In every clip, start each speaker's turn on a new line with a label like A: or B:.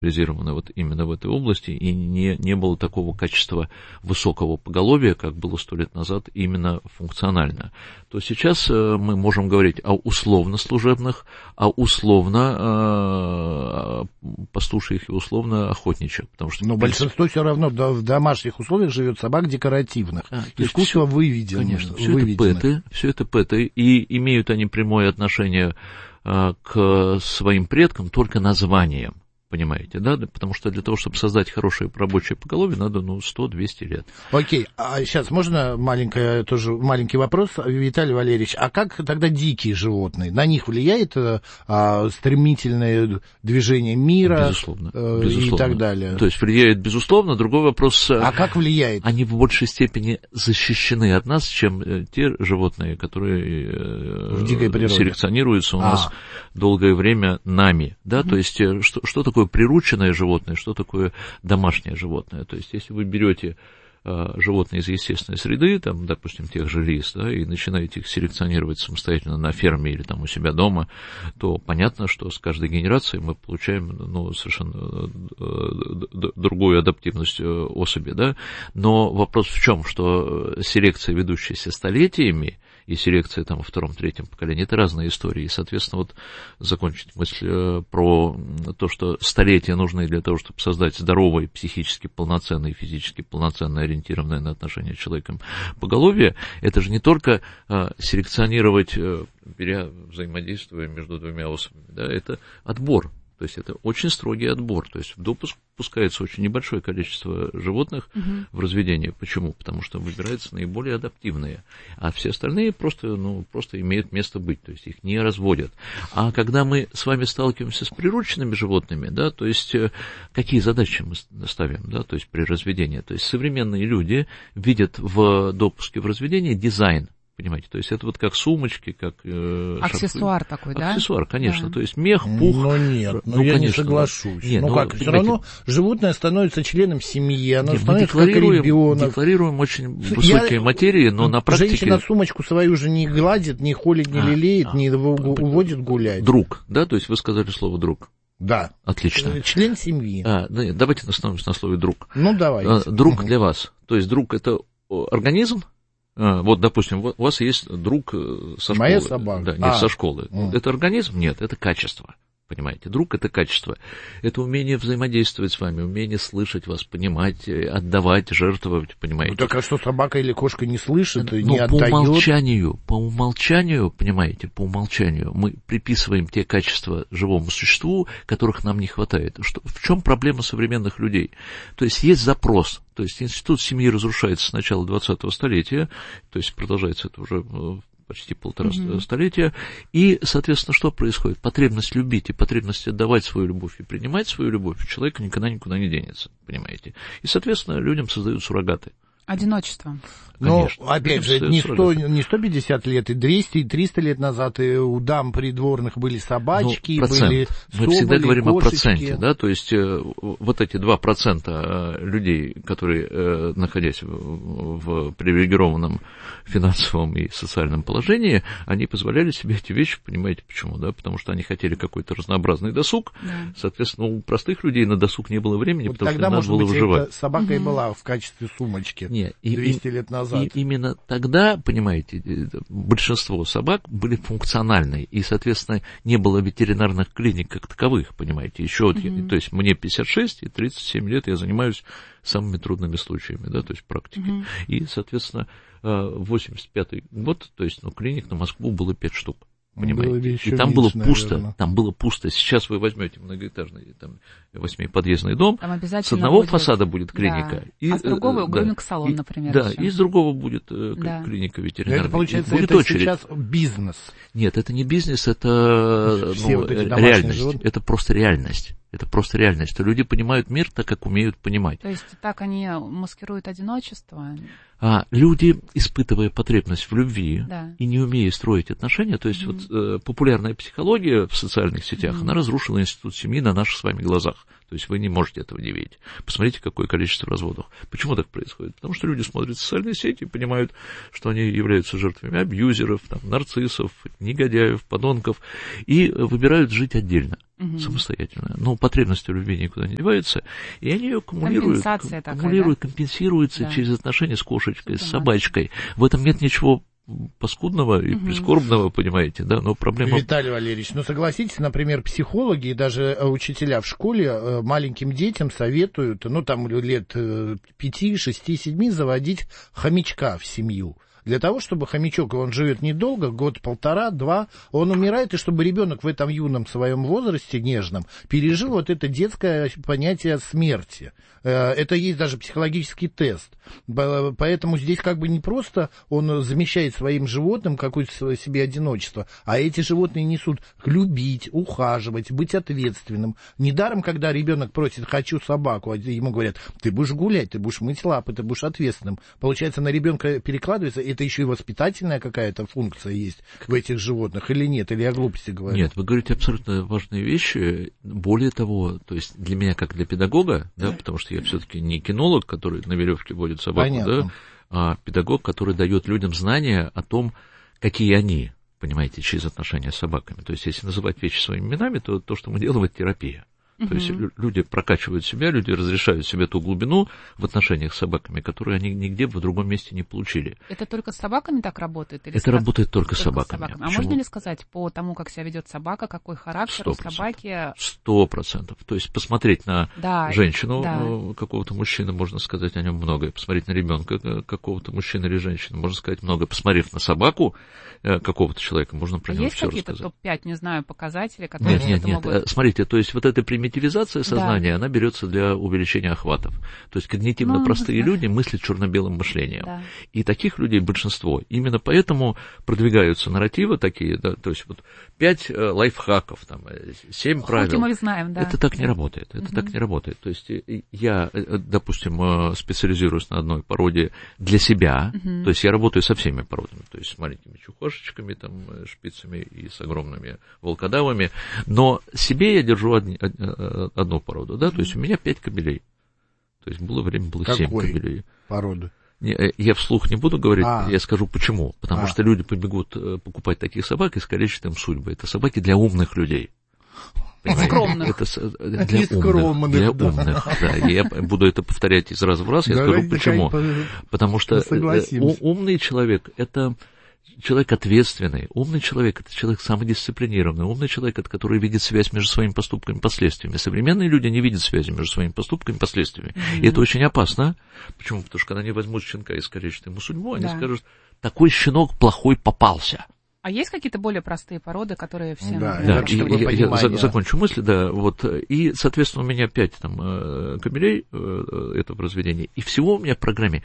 A: специализированы вот именно в этой области, и не было такого качества высокого поголовья, как было 100 лет назад, именно функционально. То сейчас мы можем говорить о условно-служебных, о условно-пастушьих и условно-охотничьих.
B: Но большинство все равно в домашних условиях живет собак декоративных, искусство выведено.
A: Конечно, все это пэты, и имеют они прямое отношение к своим предкам только названием. Понимаете, да? Потому что для того, чтобы создать хорошее рабочее поголовье, надо, 100-200 лет.
B: Окей, а сейчас можно маленький вопрос, Виталий Валерьевич, а как тогда дикие животные? На них влияет стремительное движение мира?
A: Безусловно.
B: И так далее?
A: То есть влияет, безусловно. Другой вопрос...
B: А как влияет?
A: Они в большей степени защищены от нас, чем те животные, которые селекционируются у нас долгое время нами. Да? То есть что такое прирученное животное, что такое домашнее животное. То есть, если вы берете животные из естественной среды, там, допустим, тех же лис, да, и начинаете их селекционировать самостоятельно на ферме или там у себя дома, то понятно, что с каждой генерацией мы получаем совершенно другую адаптивность особи, да. Но вопрос в чем, что селекция, ведущаяся столетиями, и селекция там во втором-третьем поколении, это разные истории. И, соответственно, вот закончить мысль про то, что столетия нужны для того, чтобы создать здоровое, психически полноценное и физически полноценное, ориентированное на отношения с человеком поголовье, это же не только селекционировать, взаимодействуя между двумя особями, да, это отбор. То есть это очень строгий отбор. То есть в допуск пускается очень небольшое количество животных в разведение. Почему? Потому что выбираются наиболее адаптивные. А все остальные просто имеют место быть. То есть их не разводят. А когда мы с вами сталкиваемся с прирученными животными, да, то есть какие задачи мы ставим, да, то есть при разведении? То есть современные люди видят в допуске в разведение дизайн. Понимаете, то есть это вот как сумочки, как
C: аксессуар такой, да?
A: Аксессуар, конечно, да. То есть мех, пух.
B: Но нет, я конечно, не соглашусь. Нет, все равно животное становится членом семьи, оно становится как ребенок.
A: Декларируем очень высокие материи, но на практике...
B: Женщина сумочку свою уже не гладит, не холит, не лелеет, не уводит гулять.
A: Друг, да, то есть вы сказали слово «друг».
B: Да.
A: Отлично.
B: Член семьи.
A: Давайте остановимся на слове «друг».
B: Ну, давайте.
A: Друг для вас, то есть друг – это организм. Вот, допустим, у вас есть друг со школы.
B: Моя собака.
A: Да, нет, со школы. Это организм? Нет, это качество. Понимаете, друг – это качество. Это умение взаимодействовать с вами, умение слышать вас, понимать, отдавать, жертвовать, понимаете.
B: Так а что, собака или кошка не слышит и не
A: отдает? По умолчанию, понимаете, по умолчанию мы приписываем те качества живому существу, которых нам не хватает. В чем проблема современных людей? То есть есть запрос. То есть институт семьи разрушается с начала 20-го столетия, то есть продолжается это уже почти полтора столетия, и, соответственно, что происходит? Потребность любить и потребность отдавать свою любовь и принимать свою любовь у человека никогда никуда не денется, понимаете? И, соответственно, людям создают суррогаты.
C: Одиночество.
B: Но, опять же, не 150 лет, и 200, и 300 лет назад и у дам придворных были собачки, были соболи,
A: мы всегда говорим
B: кошечки.
A: О проценте, да, то есть вот эти 2% людей, которые, находясь в привилегированном финансовом и социальном положении, они позволяли себе эти вещи, понимаете почему, да, потому что они хотели какой-то разнообразный досуг, соответственно, у простых людей на досуг не было времени,
B: вот
A: потому что надо было выживать.
B: Тогда, может быть, собака и была в качестве сумочки 200 лет назад.
A: И именно тогда, понимаете, большинство собак были функциональные, и, соответственно, не было ветеринарных клиник как таковых, понимаете, еще то есть мне 56 и 37 лет я занимаюсь самыми трудными случаями, да, то есть практикой. И, соответственно, 85-й год, то есть, клиник на Москву было 5 штук. Понимаете? И там было пусто, наверное. Там было пусто. Сейчас вы возьмете многоэтажный там 8-подъездный дом, с одного фасада будет клиника,
C: и, а с другого груминг-салон, например.
A: Да, и с другого будет клиника ветеринарная.
B: Это, получается, будет это очередь. Сейчас бизнес.
A: Нет, это не бизнес, это реальность. Животные? Это просто реальность. Это просто реальность, что люди понимают мир так, как умеют понимать.
C: То есть так они маскируют одиночество?
A: Люди, испытывая потребность в любви и не умея строить отношения, то есть вот популярная психология в социальных сетях, она разрушила институт семьи на наших с вами глазах. То есть вы не можете этого не видеть. Посмотрите, какое количество разводов. Почему так происходит? Потому что люди смотрят социальные сети и понимают, что они являются жертвами абьюзеров, там, нарциссов, негодяев, подонков, и выбирают жить отдельно, самостоятельно. Но потребность в любви никуда не девается, и они ее аккумулируют, компенсируются через отношения с кошечкой, с собачкой. В этом нет ничего паскудного и прискорбного, понимаете, да, но проблема...
B: Виталий Валерьевич, ну согласитесь, например, психологи и даже учителя в школе маленьким детям советуют, ну там лет 5, 6, 7 заводить хомячка в семью. Для того, чтобы хомячок, он живет недолго, год, полтора, два, он умирает, и чтобы ребенок в этом юном своем возрасте, нежном, пережил вот это детское понятие смерти. Это есть даже психологический тест. Поэтому здесь как бы не просто он замещает своим животным какое-то себе одиночество, а эти животные несут любить, ухаживать, быть ответственным. Недаром, когда ребенок просит «хочу собаку», ему говорят: ты будешь гулять, ты будешь мыть лапы, ты будешь ответственным. Получается, на ребенка перекладывается, это еще и воспитательная какая-то функция есть в этих животных или нет? Или я глупости говорю?
A: Нет, вы говорите абсолютно важные вещи. Более того, то есть для меня, как для педагога, да, потому что я все-таки не кинолог, который на веревке водит собаку, да, а педагог, который дает людям знания о том, какие они, понимаете, через отношения с собаками. То есть если называть вещи своими именами, то то, что мы делаем, это терапия. То есть люди прокачивают себя, люди разрешают себе ту глубину в отношениях с собаками, которую они нигде в другом месте не получили.
C: Это только с собаками так работает? Или
A: это работает только с собаками.
C: А можно ли сказать по тому, как себя ведет собака, какой характер 100%. У собаки?
A: 100%. То есть посмотреть на женщину какого-то мужчины, можно сказать о нем многое. Посмотреть на ребенка какого-то мужчины или женщины, можно сказать многое. Посмотрев на собаку какого-то человека, можно про него все рассказать.
C: Есть какие-то топ-5, не знаю, показатели, которые
A: Нет.
C: могут...
A: Смотрите, то есть вот эта примитивизация сознания, она берется для увеличения охватов. То есть когнитивно простые люди мыслят черно-белым мышлением. Да. И таких людей большинство. Именно поэтому продвигаются нарративы такие, да, то есть вот 5 лайфхаков, там, 7 правил.
C: Мы знаем, да.
A: Это так не работает. Это так не работает. То есть я, допустим, специализируюсь на одной породе для себя. То есть я работаю со всеми породами. То есть с маленькими чухошечками, там, шпицами и с огромными волкодавами. Но себе я держу одну породу, да, то есть у меня 5 кобелей. То есть было 7 кобелей.
B: Породы?
A: Я вслух не буду говорить, я скажу почему. Потому что люди побегут покупать таких собак и искалечат им судьбы. Это собаки для умных людей.
C: Скромных.
A: Это для умных. Да. Я буду это повторять из раза в раз. Я скажу почему. Потому что умный человек — это человек ответственный, умный человек — это человек самодисциплинированный, умный человек — это который видит связь между своими поступками и последствиями. Современные люди не видят связи между своими поступками и последствиями. И это очень опасно. Почему? Потому что когда они возьмут щенка и искалечат ему судьбу, они скажут: такой щенок плохой попался.
C: А есть какие-то более простые породы, которые всем...
A: Я закончу мысль, вот, и, соответственно, у меня 5 кобелей этого разведения, и всего у меня в программе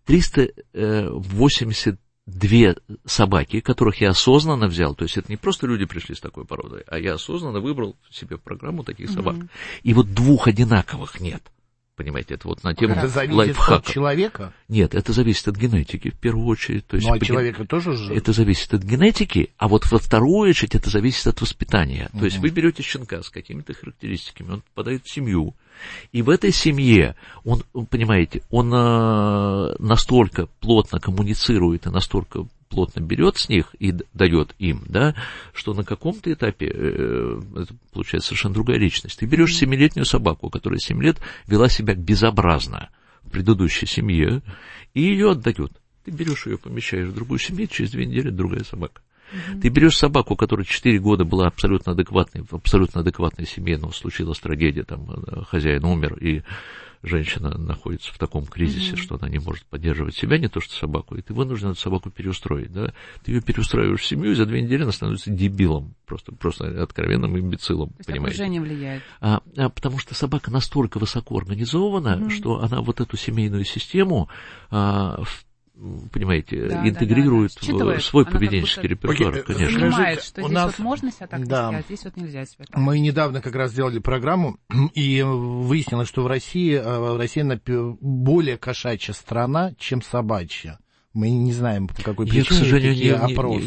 A: 382 собаки, которых я осознанно взял, то есть это не просто люди пришли с такой породой, а я осознанно выбрал себе в программу таких собак. И вот 2 одинаковых нет. Понимаете, это вот на тему лайфхаков. Это зависит от человека? Нет, это зависит от генетики, в первую очередь. То есть,
B: от человека тоже же?
A: Это зависит от генетики, а вот во вторую очередь это зависит от воспитания. То есть вы берете щенка с какими-то характеристиками, он попадает в семью, и в этой семье он, понимаете, он настолько плотно коммуницирует и настолько плотно берет с них и дает им, да, что на каком-то этапе это получается совершенно другая личность. Ты берешь 7-летнюю собаку, которая 7 лет вела себя безобразно в предыдущей семье, и ее отдают. Ты берешь ее, помещаешь в другую семью, через 2 недели другая собака. Ты берешь собаку, которая 4 года была абсолютно адекватной, в абсолютно адекватной семье, но случилась трагедия, там хозяин умер, и женщина находится в таком кризисе, что она не может поддерживать себя, не то что собаку, и ты вынужден эту собаку переустроить, да? Ты ее переустраиваешь в семью, и за 2 недели она становится дебилом, просто откровенным имбецилом, понимаете?
C: Окружение влияет.
A: Потому что собака настолько высоко организована, что она вот эту семейную систему понимаете, интегрирует в свой поведенческий репертуар, конечно.
C: Понимает, что здесь вот можно себя так вести, а здесь вот нельзя себя так.
B: Мы недавно как раз сделали программу, и выяснилось, что в России более кошачья страна, чем собачья. Мы не знаем, по какой
A: причине. Я, к сожалению,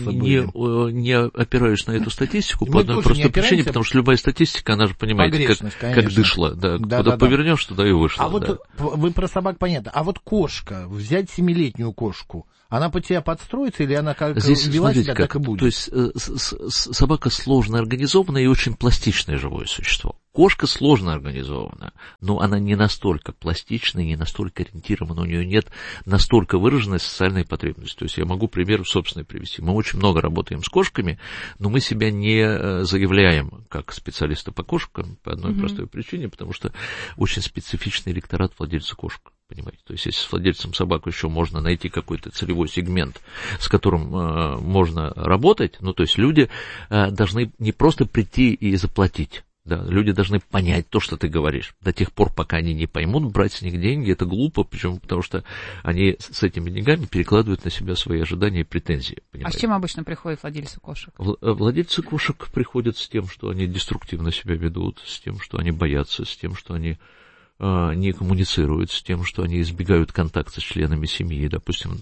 A: не опираюсь на эту статистику по одной простой причине, потому что любая статистика, она же, понимаете, как дышла. Да, куда повернешь, туда и вышла.
B: А вот вы про собак понятно. А вот кошка, взять 7-летнюю кошку, она под тебя подстроится или она как
A: здесь,
B: вела себя, так и будет?
A: То есть собака сложно организованная и очень пластичное живое существо. Кошка сложно организована, но она не настолько пластичная, не настолько ориентирована, у нее нет настолько выраженной социальной потребности. То есть я могу пример собственный привести. Мы очень много работаем с кошками, но мы себя не заявляем как специалисты по кошкам по одной простой причине, потому что очень специфичный электорат владельца кошек. Понимаете? То есть, если с владельцем собак еще можно найти какой-то целевой сегмент, с которым можно работать, ну, то есть люди должны не просто прийти и заплатить. Да, люди должны понять то, что ты говоришь. До тех пор, пока они не поймут, брать с них деньги, это глупо, причем потому что они с этими деньгами перекладывают на себя свои ожидания и претензии. Понимаете?
C: А с чем обычно приходят владельцы кошек?
A: Владельцы кошек приходят с тем, что они деструктивно себя ведут, с тем, что они боятся, с тем, что они не коммуницируют, с тем, что они избегают контакта с членами семьи, допустим,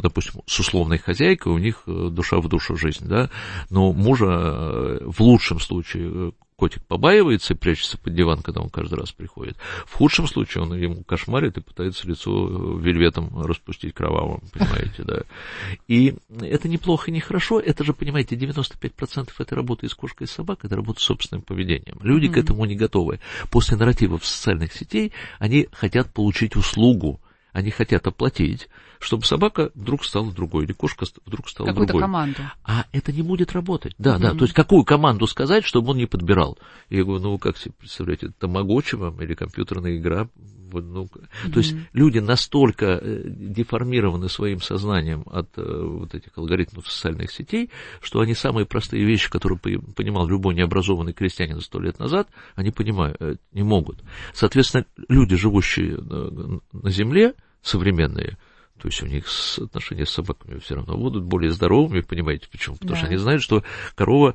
A: с условной хозяйкой, у них душа в душу жизнь, да, но мужа в лучшем случае котик побаивается и прячется под диван, когда он каждый раз приходит. В худшем случае он ему кошмарит и пытается лицо вельветом распустить кровавым, понимаете, да. И это неплохо и нехорошо, это же, понимаете, 95% этой работы с кошкой и собакой, это работа с собственным поведением. Люди к этому не готовы. После нарративов социальных сетей они хотят получить услугу, они хотят оплатить, чтобы собака вдруг стала другой, или кошка вдруг стала другой.
C: Какую-то команду.
A: А это не будет работать. Да, да, то есть какую команду сказать, чтобы он не подбирал. Я говорю, ну, как себе представляете, это тамагочи вам или компьютерная игра? То есть люди настолько деформированы своим сознанием от вот этих алгоритмов социальных сетей, что они самые простые вещи, которые понимал любой необразованный крестьянин 100 лет назад, они понимают, не могут. Соответственно, люди, живущие на земле, современные, то есть у них отношения с собаками все равно будут более здоровыми, понимаете почему? Потому что они знают, что корова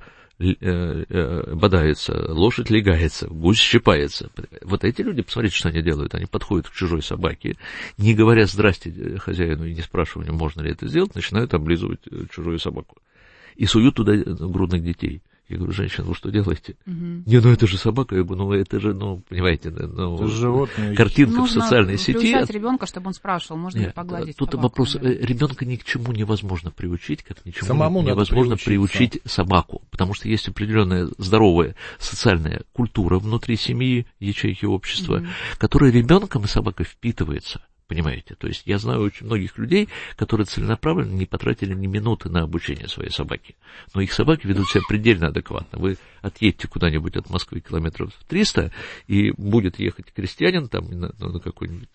A: бодается, лошадь легается, гусь щипается. Вот эти люди, посмотрите, что они делают. Они подходят к чужой собаке, не говоря «здрасте» хозяину и не спрашивая, можно ли это сделать, начинают облизывать чужую собаку. И суют туда грудных детей. Я говорю, женщина, вы что делаете? Не, ну это же собака. Я говорю, ну это же, ну, понимаете, ну, это животное. Картинка нужно в социальной сети. Нужно
C: приучать ребенка, чтобы он спрашивал, можно ли погладить
A: тут
C: собаку.
A: Тут вопрос, ребенка ни к чему невозможно приучить, как ничему самому невозможно приучить собаку. Потому что есть определенная здоровая социальная культура внутри семьи, ячейки общества, которая ребенком и собакой впитывается. Понимаете, то есть я знаю очень многих людей, которые целенаправленно не потратили ни минуты на обучение своей собаки. Но их собаки ведут себя предельно адекватно. Вы отъедьте куда-нибудь от Москвы километров 300, и будет ехать крестьянин там на какой-нибудь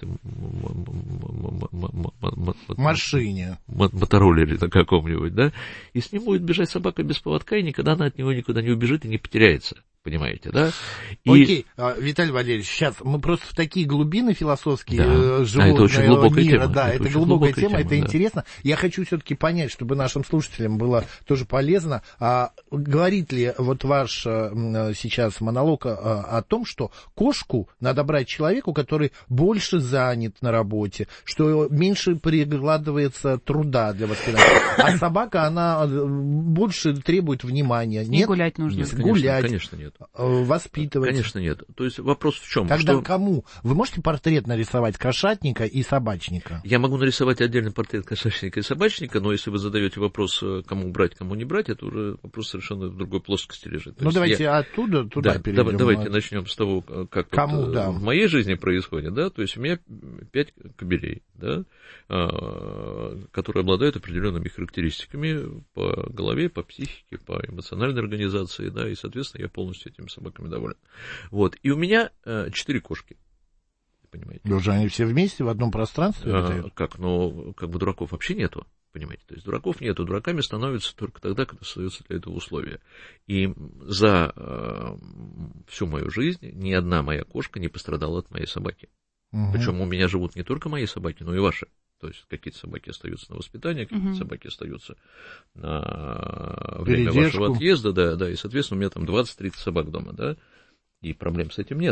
B: машине,
A: мотороллере на каком-нибудь, да, и с ним будет бежать собака без поводка, и никогда она от него никуда не убежит и не потеряется. Понимаете, да?
B: Окей, Виталий Валерьевич, сейчас мы просто в такие глубины философские животного
A: это очень глубокая
B: мира.
A: Тема.
B: Да, это глубокая тема, это интересно. Я хочу все-таки понять, чтобы нашим слушателям было тоже полезно. Говорит ли вот ваш сейчас монолог о том, что кошку надо брать человеку, который больше занят на работе, что меньше прикладывается труда для воспитания, а собака, она больше требует внимания.
C: Нет? Гулять нужно.
A: Нет,
B: гулять.
A: Конечно, нет.
B: Воспитывать.
A: Конечно, нет. То есть вопрос в чем?
B: Тогда кому? Вы можете портрет нарисовать кошатника и собачника?
A: Я могу нарисовать отдельный портрет кошатника и собачника, но если вы задаете вопрос, кому брать, кому не брать, это уже вопрос совершенно в другой плоскости лежит.
B: Ну, давайте оттуда туда перейдем.
A: Давайте начнем с того, как в моей жизни происходит. Да? То есть у меня 5 кобелей, да, которые обладают определенными характеристиками по голове, по психике, по эмоциональной организации, да, и, соответственно, я полностью этими собаками доволен. Вот. И у меня 4 кошки. Понимаете?
B: Уже они все вместе в одном пространстве?
A: Как бы дураков вообще нету. Понимаете? То есть дураков нету. Дураками становятся только тогда, когда создаются для этого условия. И за всю мою жизнь ни одна моя кошка не пострадала от моей собаки. Причем у меня живут не только мои собаки, но и ваши. То есть какие-то собаки остаются на воспитании, какие-то собаки остаются на время вашего отъезда, да, и, соответственно, у меня там 20-30 собак дома, да, и проблем с этим нету.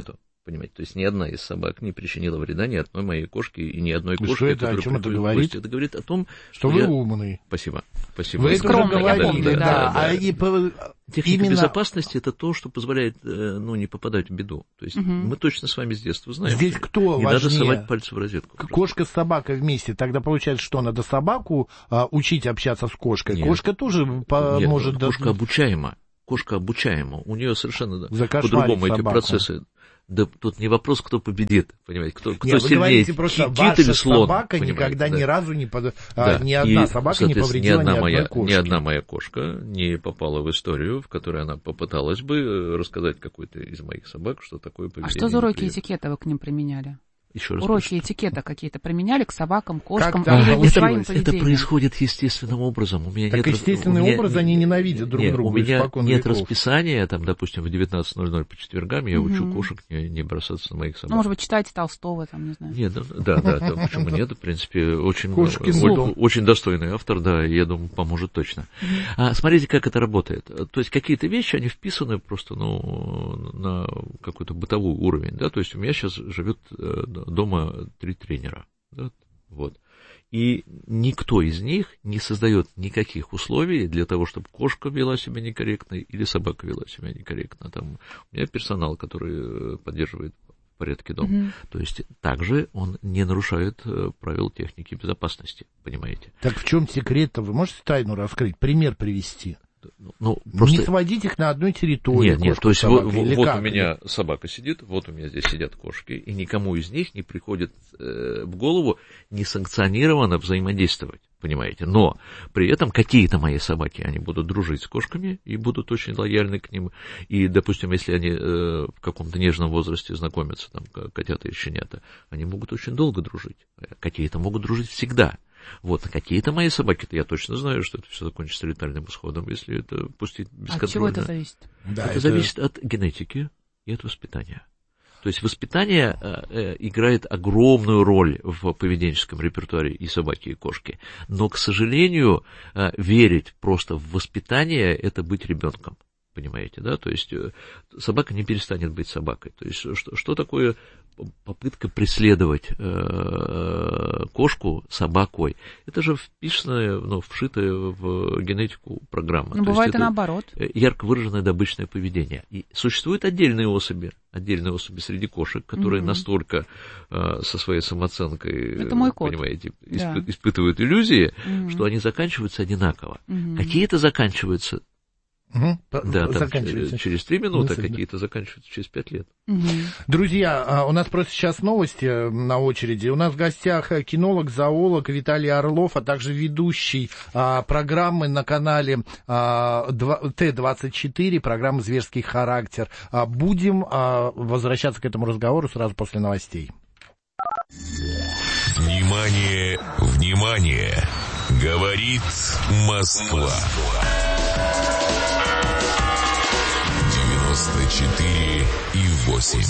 A: Понимаете, то есть ни одна из собак не причинила вреда ни одной моей кошке и ни одной кошке,
B: которая приходит в гости.
A: Это говорит о том,
B: что вы умный.
A: Спасибо.
B: Вы это уже говорили, да.
A: Техника безопасности — это то, что позволяет не попадать в беду. То есть мы точно с вами с детства знаем.
B: Здесь кто
A: не
B: важнее?
A: Надо совать пальцы в розетку.
B: Кошка с собакой вместе. Тогда получается, что надо собаку учить общаться с кошкой.
A: Нет.
B: Кошка тоже может...
A: Кошка обучаема. Кошка обучаема. У нее совершенно по-другому эти
B: собаку.
A: Процессы. Да тут не вопрос, кто победит, понимаете, кто
B: вы
A: сильнее,
B: просто
A: кит или слон.
B: Собака никогда ни разу не ни одна собака не повредила ни одной кошки.
A: Ни одна моя кошка не попала в историю, в которой она попыталась бы рассказать какой-то из моих собак, что такое поведение.
C: А что за уроки этикета вы к ним применяли?
A: Еще раз
C: уроки этикета какие-то применяли к собакам, кошкам?
A: Это происходит естественным образом. У меня
B: так естественный образ они ненавидят друг друга.
A: У меня нет расписания, там, допустим, в 19:00 по четвергам я учу кошек не бросаться на моих собак.
C: Ну, может быть, читаете Толстого, там, не знаю.
A: Нет, да, почему нет? В принципе, очень достойный автор, да, я думаю, поможет точно. Смотрите, как это работает. То есть какие-то вещи, они вписаны просто, на какой-то бытовой уровень, да, то есть у меня сейчас живет дома 3 тренера, да, вот. И никто из них не создает никаких условий для того, чтобы кошка вела себя некорректно или собака вела себя некорректно. Там у меня персонал, который поддерживает в порядке дом. То есть также он не нарушает правил техники безопасности, понимаете?
B: Так в чем секрет-то? Вы можете тайну раскрыть, пример привести?
A: Просто...
B: Не сводить их на одной территории.
A: Нет, то есть вот у меня собака сидит, вот у меня здесь сидят кошки, и никому из них не приходит в голову несанкционированно взаимодействовать, понимаете. Но при этом какие-то мои собаки, они будут дружить с кошками и будут очень лояльны к ним. И, допустим, если они в каком-то нежном возрасте знакомятся, там, котята и щенята, они могут очень долго дружить. Какие-то могут дружить всегда. Вот, а какие-то мои собаки-то я точно знаю, что это все закончится летальным исходом, если это пустить бесконтрольно.
C: От чего это зависит?
A: Это зависит от генетики и от воспитания. То есть воспитание играет огромную роль в поведенческом репертуаре и собаки, и кошки. Но, к сожалению, верить просто в воспитание – это быть ребенком. Понимаете, да? То есть собака не перестанет быть собакой. То есть что такое попытка преследовать кошку собакой? Это же вписанная, вшитая в генетику программа.
C: Но бывает и наоборот.
A: Ярко выраженное добычное поведение. И существуют отдельные особи среди кошек, которые настолько со своей самооценкой,
C: это мой кот.
A: Понимаете, испытывают иллюзии, что они заканчиваются одинаково. Какие-то заканчиваются через 3 минуты, какие-то заканчиваются через 5 лет.
B: Друзья, у нас просто сейчас новости на очереди. У нас в гостях кинолог, зоолог Виталий Орлов, а также ведущий программы на канале Т-24, программы «Зверский характер». Будем возвращаться к этому разговору сразу после новостей.
D: Внимание, внимание! Говорит Москва. 94,8.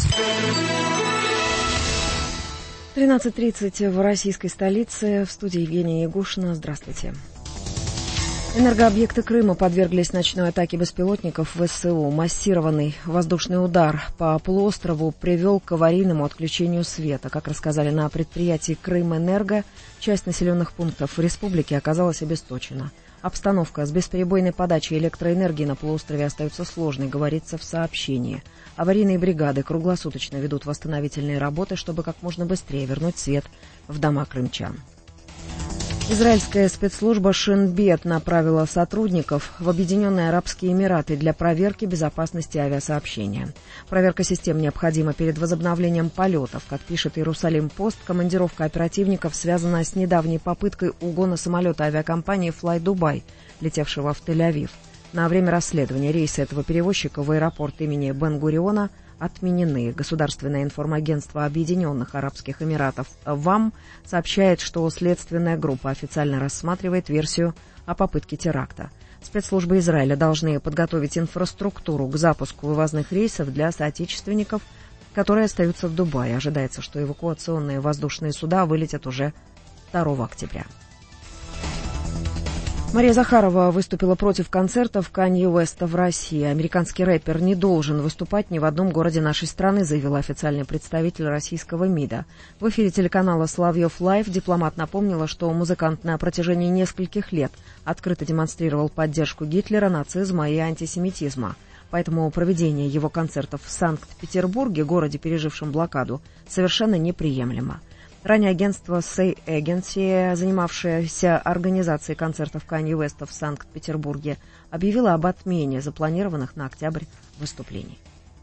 E: 13:30 в российской столице. В студии Евгения Ягушина. Здравствуйте. Энергообъекты Крыма подверглись ночной атаке беспилотников ВСУ. Массированный воздушный удар по полуострову привел к аварийному отключению света. Как рассказали на предприятии «Крымэнерго», часть населенных пунктов в республике оказалась обесточена. Обстановка с бесперебойной подачей электроэнергии на полуострове остается сложной, говорится в сообщении. Аварийные бригады круглосуточно ведут восстановительные работы, чтобы как можно быстрее вернуть свет в дома крымчан. Израильская спецслужба Шин Бет направила сотрудников в Объединенные Арабские Эмираты для проверки безопасности авиасообщения. Проверка систем необходима перед возобновлением полетов. Как пишет Иерусалим-Пост, командировка оперативников связана с недавней попыткой угона самолета авиакомпании Fly Dubai, летевшего в Тель-Авив. На время расследования рейсы этого перевозчика в аэропорт имени Бен-Гуриона отменены. Государственное информагентство Объединенных Арабских Эмиратов ВАМ сообщает, что следственная группа официально рассматривает версию о попытке теракта. Спецслужбы Израиля должны подготовить инфраструктуру к запуску вывозных рейсов для соотечественников, которые остаются в Дубае. Ожидается, что эвакуационные воздушные суда вылетят уже 2 октября. Мария Захарова выступила против концертов Канье Уэста в России. Американский рэпер не должен выступать ни в одном городе нашей страны, заявила официальный представитель российского МИДа. В эфире телеканала «Соловьев Лайв» дипломат напомнила, что музыкант на протяжении нескольких лет открыто демонстрировал поддержку Гитлера, нацизма и антисемитизма. Поэтому проведение его концертов в Санкт-Петербурге, городе, пережившем блокаду, совершенно неприемлемо. Ранее агентство Say Agency, занимавшееся организацией концертов Канье Уэста в Санкт-Петербурге, объявило об отмене запланированных на октябрь выступлений.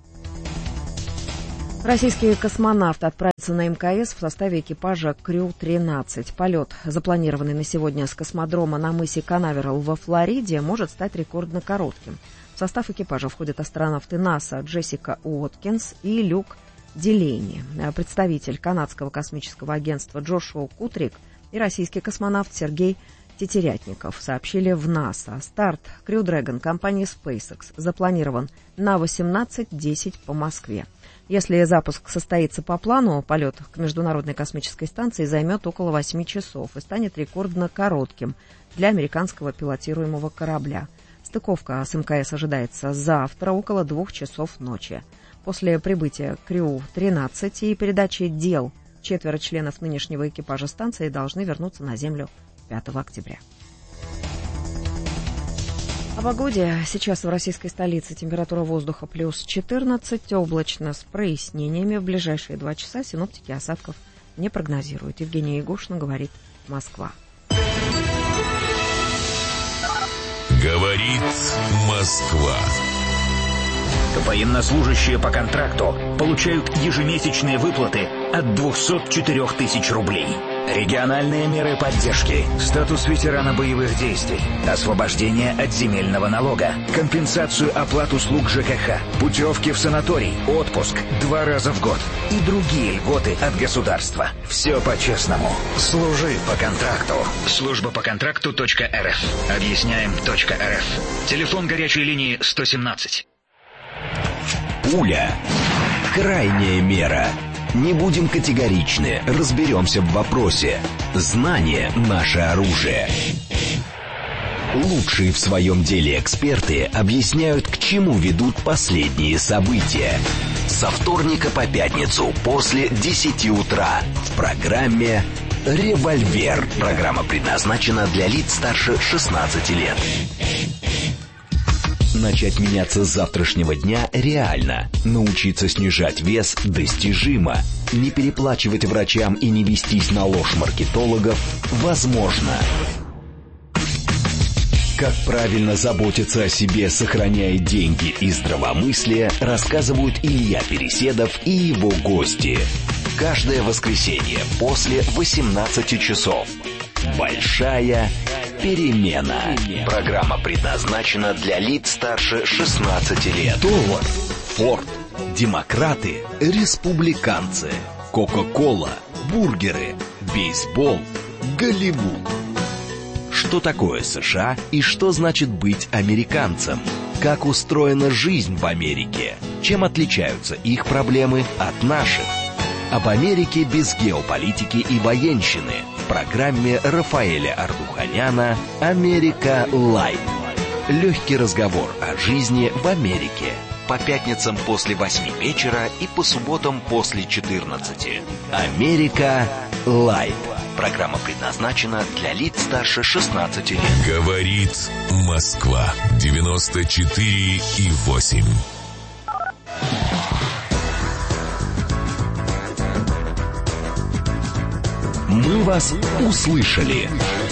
E: Российский космонавт отправится на МКС в составе экипажа Крю-13. Полет, запланированный на сегодня с космодрома на мысе Канаверал во Флориде, может стать рекордно коротким. В состав экипажа входят астронавты НАСА Джессика Уоткинс и Люк Дилейни, представитель канадского космического агентства Джошуа Кутрик и российский космонавт Сергей Тетерятников сообщили в НАСА. Старт Crew Dragon компании SpaceX запланирован на 18:10 по Москве. Если запуск состоится по плану, полет к Международной космической станции займет около 8 часов и станет рекордно коротким для американского пилотируемого корабля. Стыковка с МКС ожидается завтра около 2 часов ночи. После прибытия Крю-13 и передачи дел 4 членов нынешнего экипажа станции должны вернуться на Землю 5 октября. О погоде. Сейчас в российской столице температура воздуха плюс 14, облачно с прояснениями. В ближайшие 2 часа синоптики осадков не прогнозируют. Евгения Ягушина, говорит Москва.
D: Говорит Москва.
F: Военнослужащие по контракту получают ежемесячные выплаты от 204 тысяч рублей. Региональные меры поддержки, статус ветерана боевых действий, освобождение от земельного налога, компенсацию оплат услуг ЖКХ, путевки в санаторий, отпуск 2 раза в год и другие льготы от государства. Все по-честному. Служи по контракту. Служба по контракту.рф. Объясняем.рф. Телефон горячей линии 117.
G: Пуля. Крайняя мера. Не будем категоричны, разберемся в вопросе. Знание – наше оружие. Лучшие в своем деле эксперты объясняют, к чему ведут последние события. Со вторника по пятницу после 10 утра в программе «Револьвер». Программа предназначена для лиц старше 16 лет. Начать меняться с завтрашнего дня реально. Научиться снижать вес достижимо. Не переплачивать врачам и не вестись на ложь маркетологов возможно. Как правильно заботиться о себе, сохраняя деньги и здравомыслие, рассказывают Илья Переседов и его гости. Каждое воскресенье после 18 часов. Большая перемена. Программа предназначена для лиц старше 16 лет. Доллар, Форд, демократы, республиканцы, Кока-кола, бургеры, бейсбол, Голливуд. Что такое США и что значит быть американцем? Как устроена жизнь в Америке? Чем отличаются их проблемы от наших? Об Америке без геополитики и военщины в программе Рафаэля Ардуханяна «Америка Лайв». Легкий разговор о жизни в Америке. По пятницам после 8 вечера и по субботам после 14. «Америка Лайв». Программа предназначена для лиц старше 16 лет.
D: Говорит Москва. 94,8.
G: Мы вас услышали.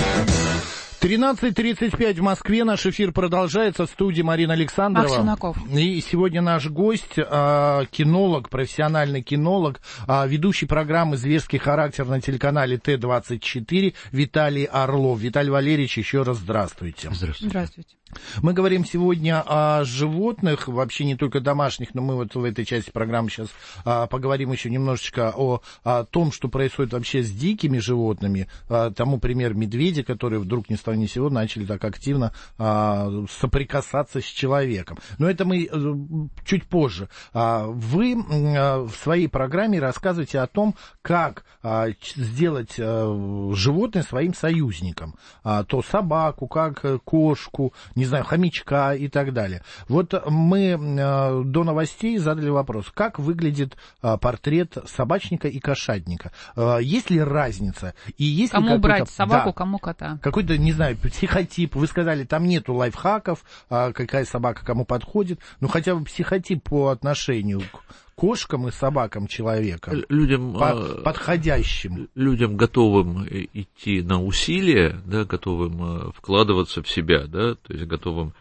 B: 13:35 в Москве. Наш эфир продолжается. В студии Марина Александрова.
C: Марк Сунаков.
B: И сегодня наш гость, кинолог, профессиональный кинолог, ведущий программы «Зверский характер» на телеканале Т-24 Виталий Орлов. Виталий Валерьевич, еще раз здравствуйте.
A: Здравствуйте.
C: Здравствуйте.
B: Мы говорим сегодня о животных, вообще не только домашних, но мы вот в этой части программы сейчас поговорим еще немножечко о том, что происходит вообще с дикими животными. Тому пример медведи, которые вдруг ни с того ни с сего начали так активно соприкасаться с человеком. Но это мы чуть позже. Вы в своей программе рассказываете о том, как сделать животное своим союзником. То собаку, как кошку, не знаю, хомячка и так далее. Вот мы до новостей задали вопрос, как выглядит портрет собачника и кошатника. Есть ли разница? И есть
C: кому
B: ли
C: брать собаку,
B: да,
C: кому кота?
B: Какой-то, не знаю, психотип. Вы сказали, там нету лайфхаков, какая собака кому подходит. Ну, хотя бы психотип по отношению к кошкам и собакам человека.
A: Людям,
B: подходящим.
A: Людям, готовым идти на усилия, да, готовым вкладываться в себя, да, то есть готовым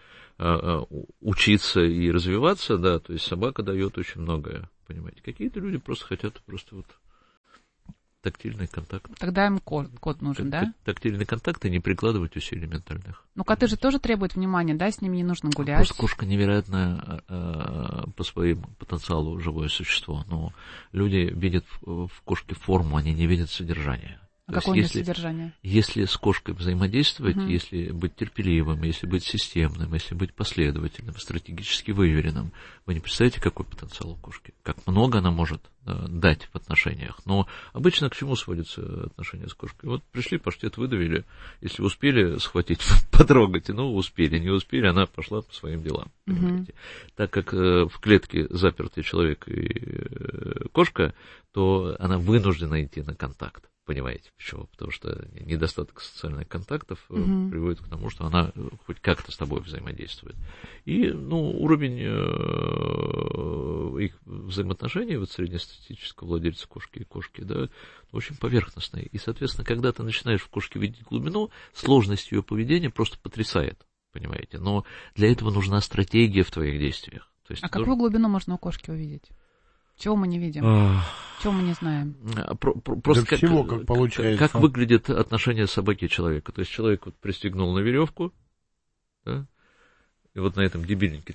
A: учиться и развиваться, да, то есть собака дает очень многое, понимаете. Какие-то люди просто хотят вот тактильный контакт.
C: Тогда им кот нужен, да?
A: Тактильный контакт и не прикладывать усилий ментальных.
C: Ну, коты же тоже требуют внимания, да, с ними не нужно гулять.
A: Просто кошка невероятное по своему потенциалу живое существо, но люди видят в кошке форму, они не видят содержание.
C: А какое у нее содержание?
A: Если с кошкой взаимодействовать, если быть терпеливым, если быть системным, если быть последовательным, стратегически выверенным, вы не представляете, какой потенциал у кошки, как много она может дать в отношениях. Но обычно к чему сводятся отношения с кошкой? Вот пришли, паштет выдавили, если успели схватить, потрогать, ну, успели, не успели, она пошла по своим делам. Понимаете? Так как в клетке запертый человек и кошка, то она вынуждена идти на контакт. Понимаете, почему? Потому что недостаток социальных контактов приводит к тому, что она хоть как-то с тобой взаимодействует. И, ну, уровень их взаимоотношений, вот среднестатистического владельца кошки и кошки, да, очень поверхностный. И, соответственно, когда ты начинаешь в кошке видеть глубину, сложность ее поведения просто потрясает, понимаете. Но для этого нужна стратегия в твоих действиях. То есть
C: какую глубину можно у кошки увидеть? Чего мы не видим? Чего мы не знаем?
A: Просто
B: всего, как получается.
A: Как выглядит отношение собаки и человека. То есть человек вот пристегнул на веревку, да, и вот на этом дебильненький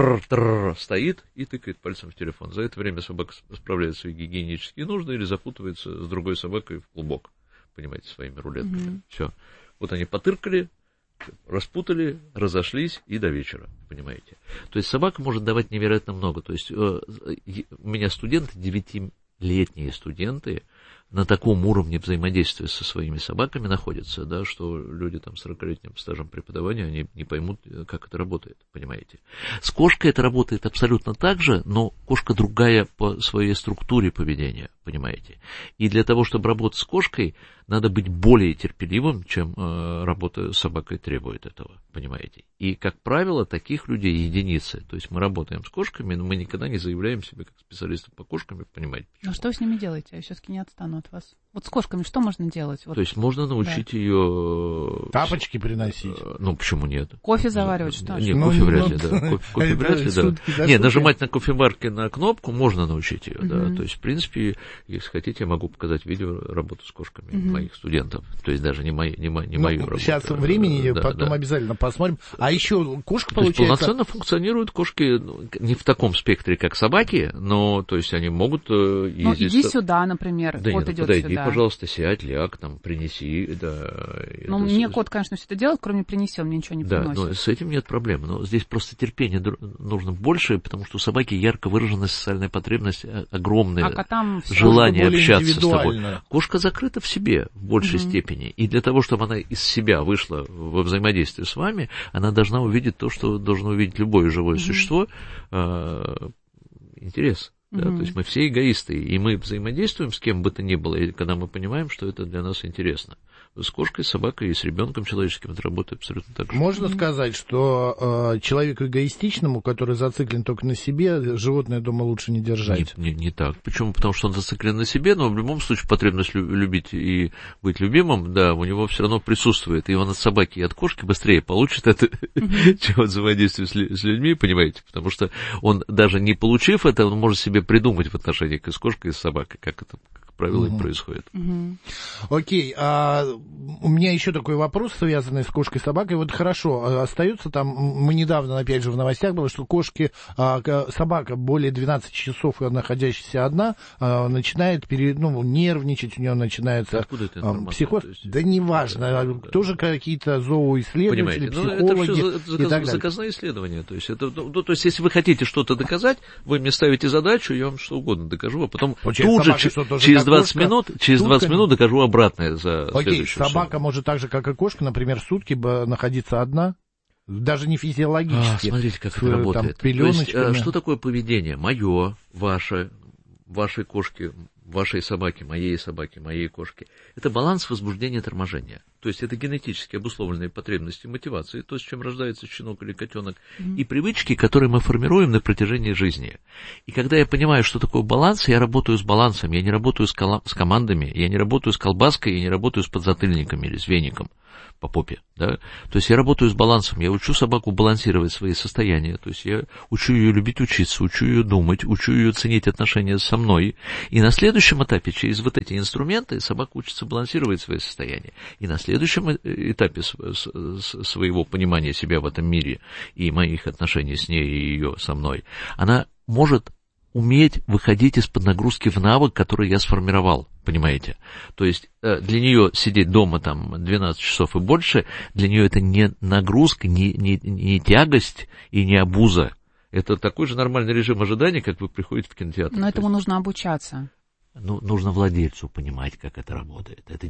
A: стоит и тыкает пальцем в телефон. За это время собака справляет свои гигиенические нужды или запутывается с другой собакой в клубок, понимаете, своими рулетками. Все. Вот они потыркали, распутали, разошлись и до вечера, понимаете. То есть собака может давать невероятно много. То есть у меня студенты, 9-летние студенты, на таком уровне взаимодействия со своими собаками находятся, да, что люди там с 40-летним стажем преподавания, они не поймут, как это работает, понимаете. С кошкой это работает абсолютно так же, но кошка другая по своей структуре поведения, понимаете. И для того, чтобы работать с кошкой, надо быть более терпеливым, чем работа с собакой требует этого, понимаете. И, как правило, таких людей единицы. То есть мы работаем с кошками, но мы никогда не заявляем себя как специалисты по кошкам, понимаете.
C: Почему? А что вы с ними делаете? Я все-таки не отстану от вас. Вот с кошками что можно делать? Вот.
A: То есть можно научить ее...
B: Тапочки приносить.
A: Ну, почему нет?
C: Кофе заваривать, что ли?
A: Нет, кофе вряд ли, да. Кофе вряд ли, да. Нет, нажимать на кофеварке на кнопку можно научить ее, да. То есть, в принципе, если хотите, я могу показать видео работы с кошками моих студентов. То есть даже не мою работу.
B: Сейчас времени, потом обязательно посмотрим. А еще кошка, получается...
A: То есть полноценно функционируют кошки не в таком спектре, как собаки, но то есть они могут ездить...
C: Ну, иди сюда, например.
A: Да
C: кот
A: нет,
C: идет
A: подойди,
C: сюда.
A: Пожалуйста, сядь, ляг, там, принеси, да.
C: Ну, мне кот, конечно, все это делает, кроме принеси, он мне ничего не приносит.
A: Да, но с этим нет проблем. Но здесь просто терпение нужно больше, потому что у собаки ярко выраженная социальная потребность, огромное желание общаться с тобой. Кошка закрыта в себе в большей степени. И для того, чтобы она из себя вышла во взаимодействие с вами, она должна увидеть то, что должно увидеть любое живое существо, интерес. Да, то есть мы все эгоисты, и мы взаимодействуем с кем бы то ни было, и когда мы понимаем, что это для нас интересно. С кошкой, с собакой и с ребенком человеческим это работает абсолютно так же.
B: Можно сказать, что человеку эгоистичному, который зациклен только на себе, животное дома лучше не держать?
A: Не так. Почему? Потому что он зациклен на себе, но в любом случае потребность любить и быть любимым, да, у него все равно присутствует. И он от собаки и от кошки быстрее получит это, чем от взаимодействия с людьми, понимаете? Потому что он, даже не получив это, он может себе придумать в отношениях и с кошкой, и с собакой, как это правило, и происходит.
B: Окей, у меня еще такой вопрос, связанный с кошкой и собакой. Вот хорошо, остается там, мы недавно, опять же, в новостях было, что собака более 12 часов, находящаяся одна, начинает нервничать, у нее начинается психоз. Да неважно, тоже какие-то зооисследователи, психологи.
A: Это все заказные исследования. То есть, если вы хотите что-то доказать, вы мне ставите задачу, я вам что угодно докажу, а потом тут же через 20 минут докажу обратное за следующую сумму.
B: Собака может так же, как и кошка, например, сутки находиться одна? Даже не физиологически.
A: Смотрите, как это работает. То есть, что такое поведение? Мое, ваше, вашей кошки, вашей собаки, моей кошки. Это баланс возбуждения и торможения. То есть это генетически обусловленные потребности мотивации, то, с чем рождается щенок или котенок, и привычки, которые мы формируем на протяжении жизни. И когда я понимаю, что такое баланс, я работаю с балансом, я не работаю с командами, я не работаю с колбаской, я не работаю с подзатыльниками или с веником по попе, да? То есть я работаю с балансом, я учу собаку балансировать свои состояния, то есть я учу ее любить учиться, учу ее думать, учу ее ценить отношения со мной, и на следующем этапе через вот эти инструменты собака учится балансировать свои состояния, и на следующем этапе своего понимания себя в этом мире и моих отношений с ней и ее со мной, она может уметь выходить из-под нагрузки в навык, который я сформировал, понимаете? То есть для нее сидеть дома там 12 часов и больше, для нее это не нагрузка, не тягость и не обуза. Это такой же нормальный режим ожидания, как вы приходите в кинотеатр.
C: Но этому нужно обучаться.
A: Нужно владельцу понимать, как это работает. Это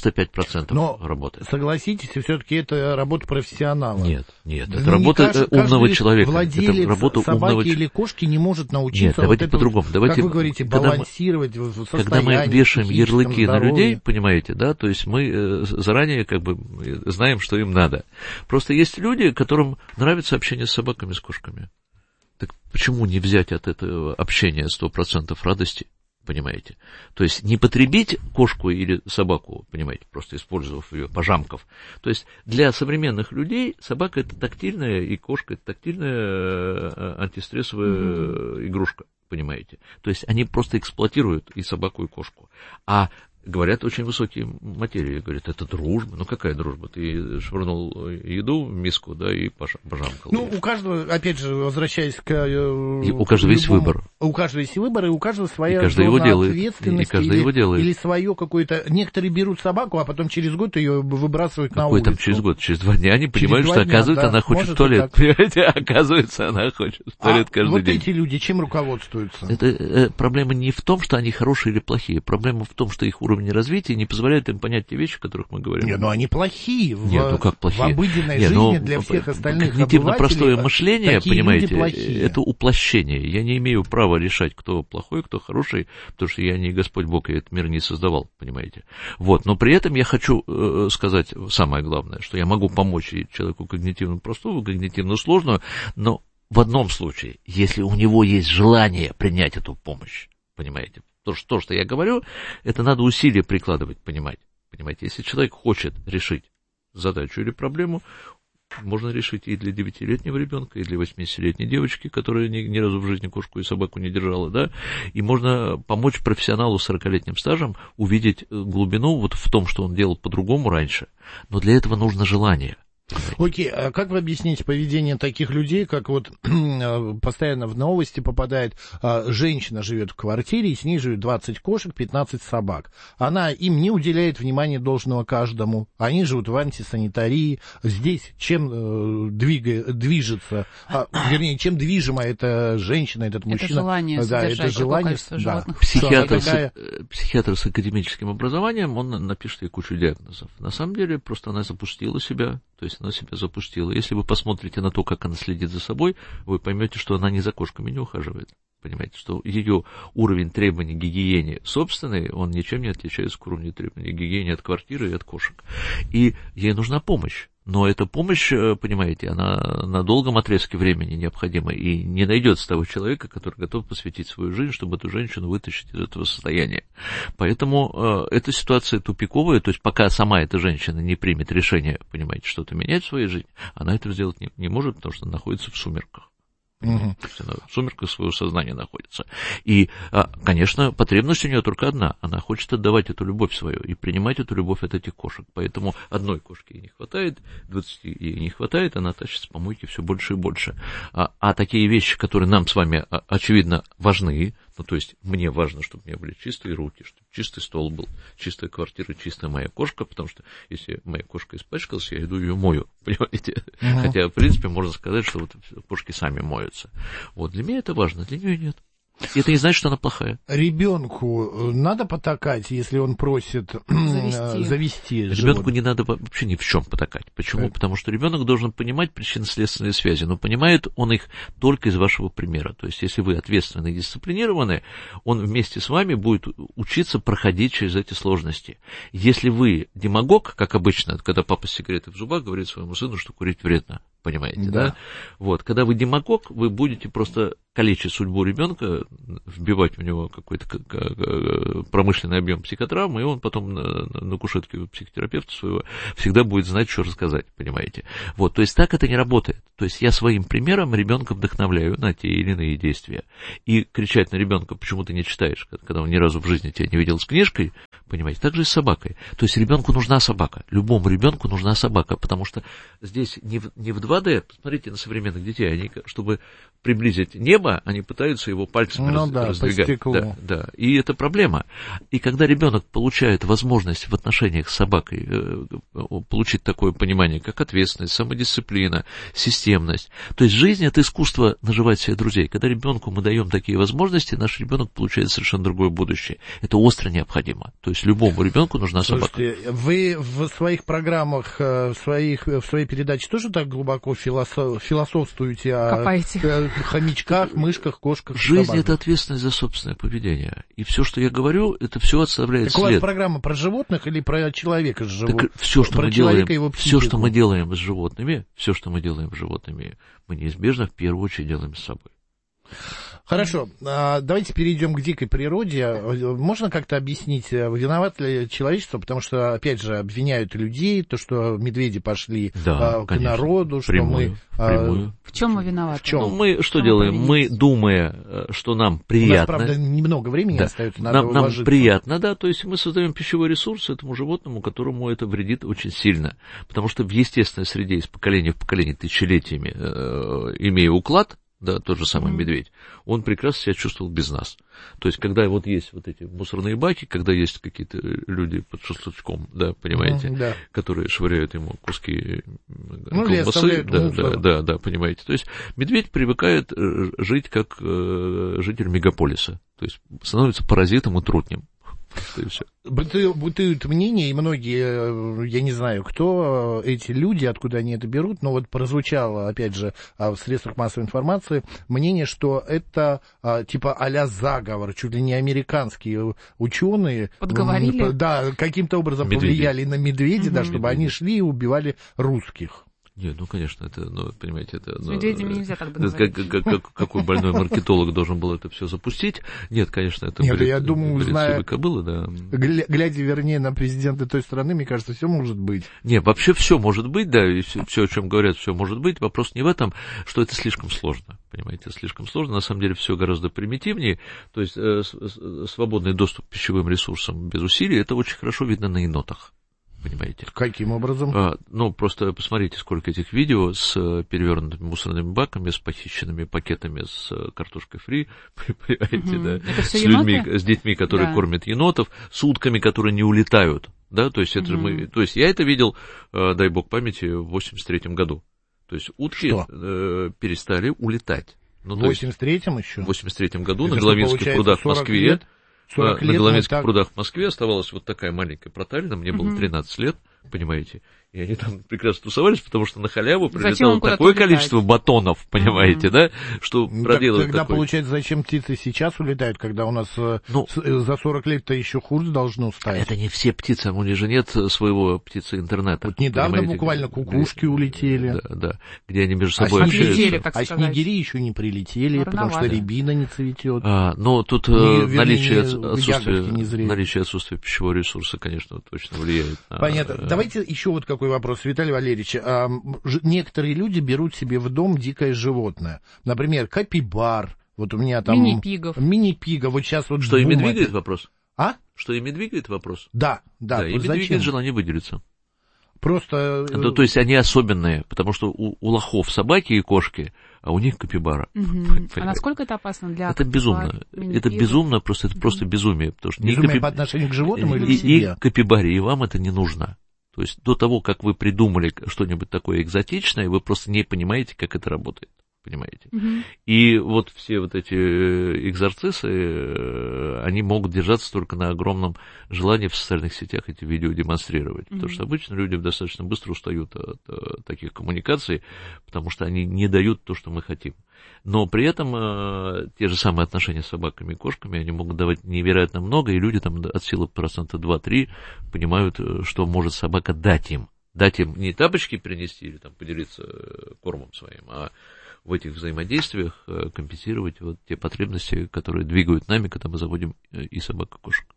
A: 95% работает.
B: Согласитесь, все-таки это работа профессионала.
A: Нет, это работа умного человека.
B: Владелец
A: это работа
B: собаки или кошки не может научиться.
A: Нет, давайте по-другому.
B: Как вы говорите, балансировать в состоянии.
A: Когда мы вешаем ярлыки на людей, понимаете, да, то есть мы заранее как бы знаем, что им надо. Просто есть люди, которым нравится общение с собаками, с кошками. Так почему не взять от этого общения 100% радости? Понимаете? То есть не потребить кошку или собаку, понимаете, просто использовав ее, пожамков. То есть для современных людей собака это тактильная, и кошка это тактильная антистрессовая игрушка, понимаете? То есть они просто эксплуатируют и собаку, и кошку. А говорят очень высокие материи, говорят, это дружба. Ну, какая дружба? Ты швырнул еду в миску, да, и пожамкал.
B: У каждого, опять же, возвращаясь к...
A: у каждого есть выбор.
B: У каждого есть выбор, и у каждого своя
A: зона
B: ответственности. Или свое какое-то... Некоторые берут собаку, а потом через год ее выбрасывают на улицу.
A: Какой там через год? Через 2 дня они понимают, что, оказывается, она хочет в туалет. Понимаете? Оказывается, она хочет в туалет каждый день.
B: Вот эти люди чем руководствуются?
A: Это проблема не в том, что они хорошие или плохие. Проблема в том, что их уровень развития не позволяет им понять те вещи, о которых мы говорим.
B: Нет, они плохие.
A: Как плохие?
B: В обыденной жизни для всех остальных
A: когнитивно простое мышление, понимаете,
B: люди
A: это уплощение. Я не имею права решать, кто плохой, кто хороший, потому что я не Господь Бог, я этот мир не создавал, понимаете. Но при этом я хочу сказать самое главное, что я могу помочь и человеку когнитивно простому, когнитивно сложную, но в одном случае, если у него есть желание принять эту помощь, понимаете. То, что я говорю, это надо усилия прикладывать, понимаете. Если человек хочет решить задачу или проблему, можно решить и для 9-летнего ребенка, и для 80-летней девочки, которая ни разу в жизни кошку и собаку не держала, да, и можно помочь профессионалу с 40-летним стажем увидеть глубину вот в том, что он делал по-другому раньше, но для этого нужно желание.
B: Окей, а как вы объясните поведение таких людей, как вот постоянно в новости попадает, женщина живет в квартире, и с ней живет 20 кошек, 15 собак. Она им не уделяет внимания должного каждому. Они живут в антисанитарии. Здесь чем движется, чем движима эта женщина, этот мужчина?
C: Это желание содержать такое количество животных.
A: Психиатр с академическим образованием, он напишет ей кучу диагнозов. На самом деле, просто она запустила себя. То есть она себя запустила. Если вы посмотрите на то, как она следит за собой, вы поймете, что она ни за кошками не ухаживает. Понимаете, что ее уровень требований к гигиене собственный, он ничем не отличается к уровню требований к гигиене от квартиры и от кошек. И ей нужна помощь. Но эта помощь, понимаете, она на долгом отрезке времени необходима, и не найдется того человека, который готов посвятить свою жизнь, чтобы эту женщину вытащить из этого состояния. Поэтому эта ситуация тупиковая, то есть пока сама эта женщина не примет решение, понимаете, что-то менять в своей жизни, она это сделать не может, потому что она находится в сумерках. понимаете? То есть она в сумерках своего сознания находится. И, конечно, потребность у нее только одна. Она хочет отдавать эту любовь свою и принимать эту любовь от этих кошек. Поэтому одной кошки ей не хватает, 20 ей не хватает, она тащит с помойки все больше и больше. А такие вещи, которые нам с вами, очевидно, важны, ну, то есть мне важно, чтобы у меня были чистые руки, чтобы чистый стол был, чистая квартира, чистая моя кошка, потому что если моя кошка испачкалась, я иду ее мою, понимаете? Хотя, в принципе, можно сказать, что вот кошки сами моются. Вот, для меня это важно, для нее нет. И это не значит, что она плохая.
B: Ребенку надо потакать, если он просит завести
A: Ребенку
B: животное?
A: не надо вообще ни в чем потакать. Почему? Потому что ребенок должен понимать причинно-следственные связи, но понимает он их только из вашего примера. То есть, если вы ответственны и дисциплинированы, он вместе с вами будет учиться проходить через эти сложности. Если вы демагог, как обычно, когда папа с сигаретой в зубах говорит своему сыну, что курить вредно, понимаете, да? Вот, когда вы демагог, вы будете просто калечить судьбу ребенка, вбивать в него какой-то промышленный объем психотравмы, и он потом на кушетке у психотерапевта своего всегда будет знать, что рассказать, понимаете. Вот, то есть так это не работает. То есть я своим примером ребенка вдохновляю на те или иные действия. И кричать на ребенка, почему ты не читаешь, когда он ни разу в жизни тебя не видел с книжкой, понимаете, так же и с собакой. То есть ребенку нужна собака, любому ребенку нужна собака, потому что здесь не в 2D, посмотрите на современных детей, они, чтобы приблизить небо, они пытаются его пальцами раздвигать. Да. И это проблема. И когда ребенок получает возможность в отношениях с собакой получить такое понимание, как ответственность, самодисциплина, системность. То есть жизнь — это искусство наживать себе друзей. Когда ребенку мы даем такие возможности, наш ребенок получает совершенно другое будущее. Это остро необходимо. То есть любому ребенку нужна собака.
B: Слушайте, вы в своих программах, в своей передаче тоже так глубоко философствуете о хомячках, мышках, кошках?
A: Жизнь — это ответственность за собственное поведение. И все, что я говорю, это все оставляет след.
B: Так у вас программа про животных или про человека с животным?
A: Все, что мы делаем, все, что мы делаем с животными, мы неизбежно в первую очередь делаем с собой.
B: Хорошо, давайте перейдем к дикой природе. Можно как-то объяснить, виноват ли человечество, потому что, опять же, обвиняют людей, то, что медведи пошли к народу, что
A: прямую.
C: В чем мы виноваты?
A: Ну, мы что делаем? Мы, думая, что нам приятно...
B: У нас, правда, немного времени остается,
A: нам приятно, да, то есть мы создаем пищевой ресурс этому животному, которому это вредит очень сильно, потому что в естественной среде из поколения в поколение тысячелетиями, имея уклад, да, тот же самый медведь, он прекрасно себя чувствовал без нас. То есть, когда вот есть вот эти мусорные баки, когда есть какие-то люди под шашлычком, да, понимаете, которые швыряют ему куски колбасы, да, понимаете. То есть, медведь привыкает жить как житель мегаполиса, то есть, становится паразитом и трутнем.
B: Бытуют мнения, и многие, я не знаю, кто эти люди, откуда они это берут, но вот прозвучало, опять же, в средствах массовой информации мнение, что это типа а-ля заговор, чуть ли не американские ученые.
C: Подговорили?
B: Да, каким-то образом повлияли на медведей, да, чтобы они шли и убивали русских.
A: Нет, ну, конечно, это, ну, понимаете, это...
C: С медведями нельзя так договориться.
A: Какой больной маркетолог должен был это все запустить? Нет, конечно, это
B: были, я думаю, зная,
A: кобылы, да.
B: Глядя, вернее, на президента той страны, мне кажется, все может быть.
A: Нет, вообще все может быть, да, и все, о чем говорят, все может быть. Вопрос не в этом, что это слишком сложно, понимаете, слишком сложно. На самом деле все гораздо примитивнее. То есть свободный доступ к пищевым ресурсам без усилий, это очень хорошо видно на енотах. Понимаете?
B: Каким образом?
A: Ну, просто посмотрите, сколько этих видео с перевернутыми мусорными баками, с похищенными пакетами с картошкой фри, понимаете, да? С людьми, с детьми, которые кормят енотов, с утками, которые не улетают, да, то есть это же мы... То есть я это видел, дай бог памяти, в 83-м году. То есть утки перестали улетать. Ну,
B: в 83-м еще?
A: В 83-м году на Головинских прудах в Москве. На Головинских прудах в Москве оставалась вот такая маленькая проталина, мне было 13 лет, понимаете, и они там прекрасно тусовались, потому что на халяву прилетало такое количество батонов, понимаете, да, что проделывать
B: тогда, получается, зачем птицы сейчас улетают, когда у нас за 40 лет-то еще хуже должно стать?
A: Это не все птицы, у них же нет своего птицы-интернета.
B: Вот недавно буквально кукушки улетели.
A: Да, где они между собой общаются.
B: А снегири еще не прилетели, потому что рябина не цветет.
A: Но тут наличие отсутствия пищевого ресурса, конечно, точно влияет.
B: Понятно. Давайте еще вот какой такой вопрос, Виталий Валерьевич. Некоторые люди берут себе в дом дикое животное. Например, капибар. Вот у меня там... Мини-пигов. Вот сейчас вот...
A: Что, ими двигает вопрос?
B: А?
A: Что ими двигает вопрос?
B: Да.
A: Ими двигает желание выделиться.
B: Просто...
A: То есть они особенные, потому что у лохов собаки и кошки, а у них капибара.
C: А насколько это опасно для
A: Это безумно. Это безумно, это просто безумие. Потому что
B: безумие по отношению к животным или к себе?
A: И капибаре, и вам это не нужно. То есть до того, как вы придумали что-нибудь такое экзотичное, вы просто не понимаете, как это работает. Понимаете? И вот все вот эти экзорцисы, они могут держаться только на огромном желании в социальных сетях эти видео демонстрировать. Потому что обычно люди достаточно быстро устают от таких коммуникаций, потому что они не дают то, что мы хотим. Но при этом те же самые отношения с собаками и кошками, они могут давать невероятно много, и люди там от силы 2-3% понимают, что может собака дать им. Дать им не тапочки принести или там поделиться кормом своим, а в этих взаимодействиях компенсировать вот те потребности, которые двигают нами, когда мы заводим и собак, и кошек.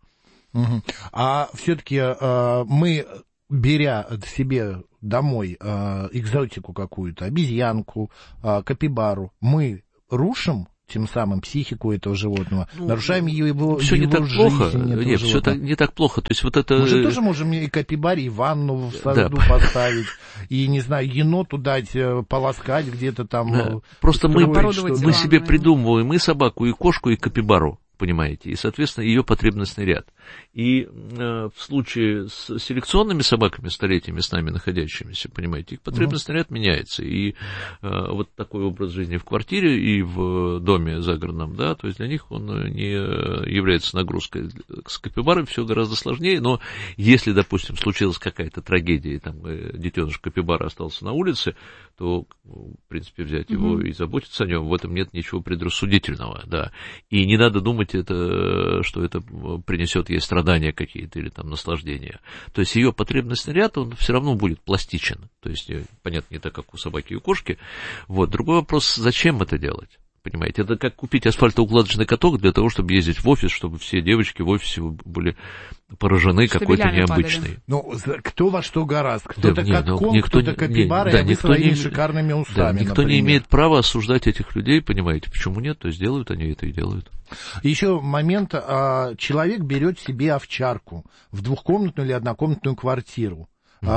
B: А все-таки мы, беря себе домой экзотику какую-то, обезьянку, капибару, мы рушим тем самым психику этого животного, нарушаем его
A: все не так
B: жизнь.
A: Плохо. Нет, все не так плохо. То есть вот это...
B: Мы же тоже можем и капибаре, и ванну в саду поставить, и, не знаю, еноту дать, полоскать где-то там.
A: Да. Просто мы себе придумываем и собаку, и кошку, и капибару. Понимаете, и, соответственно, ее потребностный ряд. И в случае с селекционными собаками, столетиями с нами находящимися, понимаете, их потребностный ряд меняется. И вот такой образ жизни в квартире и в доме загородном, да, то есть для них он не является нагрузкой. С капибарой все гораздо сложнее, но если, допустим, случилась какая-то трагедия, и там детеныш капибара остался на улице, то, в принципе, взять его и заботиться о нем, в этом нет ничего предрассудительного, да. И не надо думать, что это принесет ей страдания какие-то или там наслаждения. То есть ее потребностный ряд, он все равно будет пластичен. То есть, понятно, не так, как у собаки и у кошки. Вот. Другой вопрос, зачем это делать? Понимаете, это как купить асфальтоукладочный каток для того, чтобы ездить в офис, чтобы все девочки в офисе были поражены какой-то необычной.
B: Ну, кто во что гораст. Кто-то катком, кто-то капибарой, а вы своими шикарными усами,
A: никто не имеет права осуждать этих людей, понимаете, почему нет, то есть делают они это и делают.
B: Еще момент, человек берет себе овчарку в двухкомнатную или однокомнатную квартиру.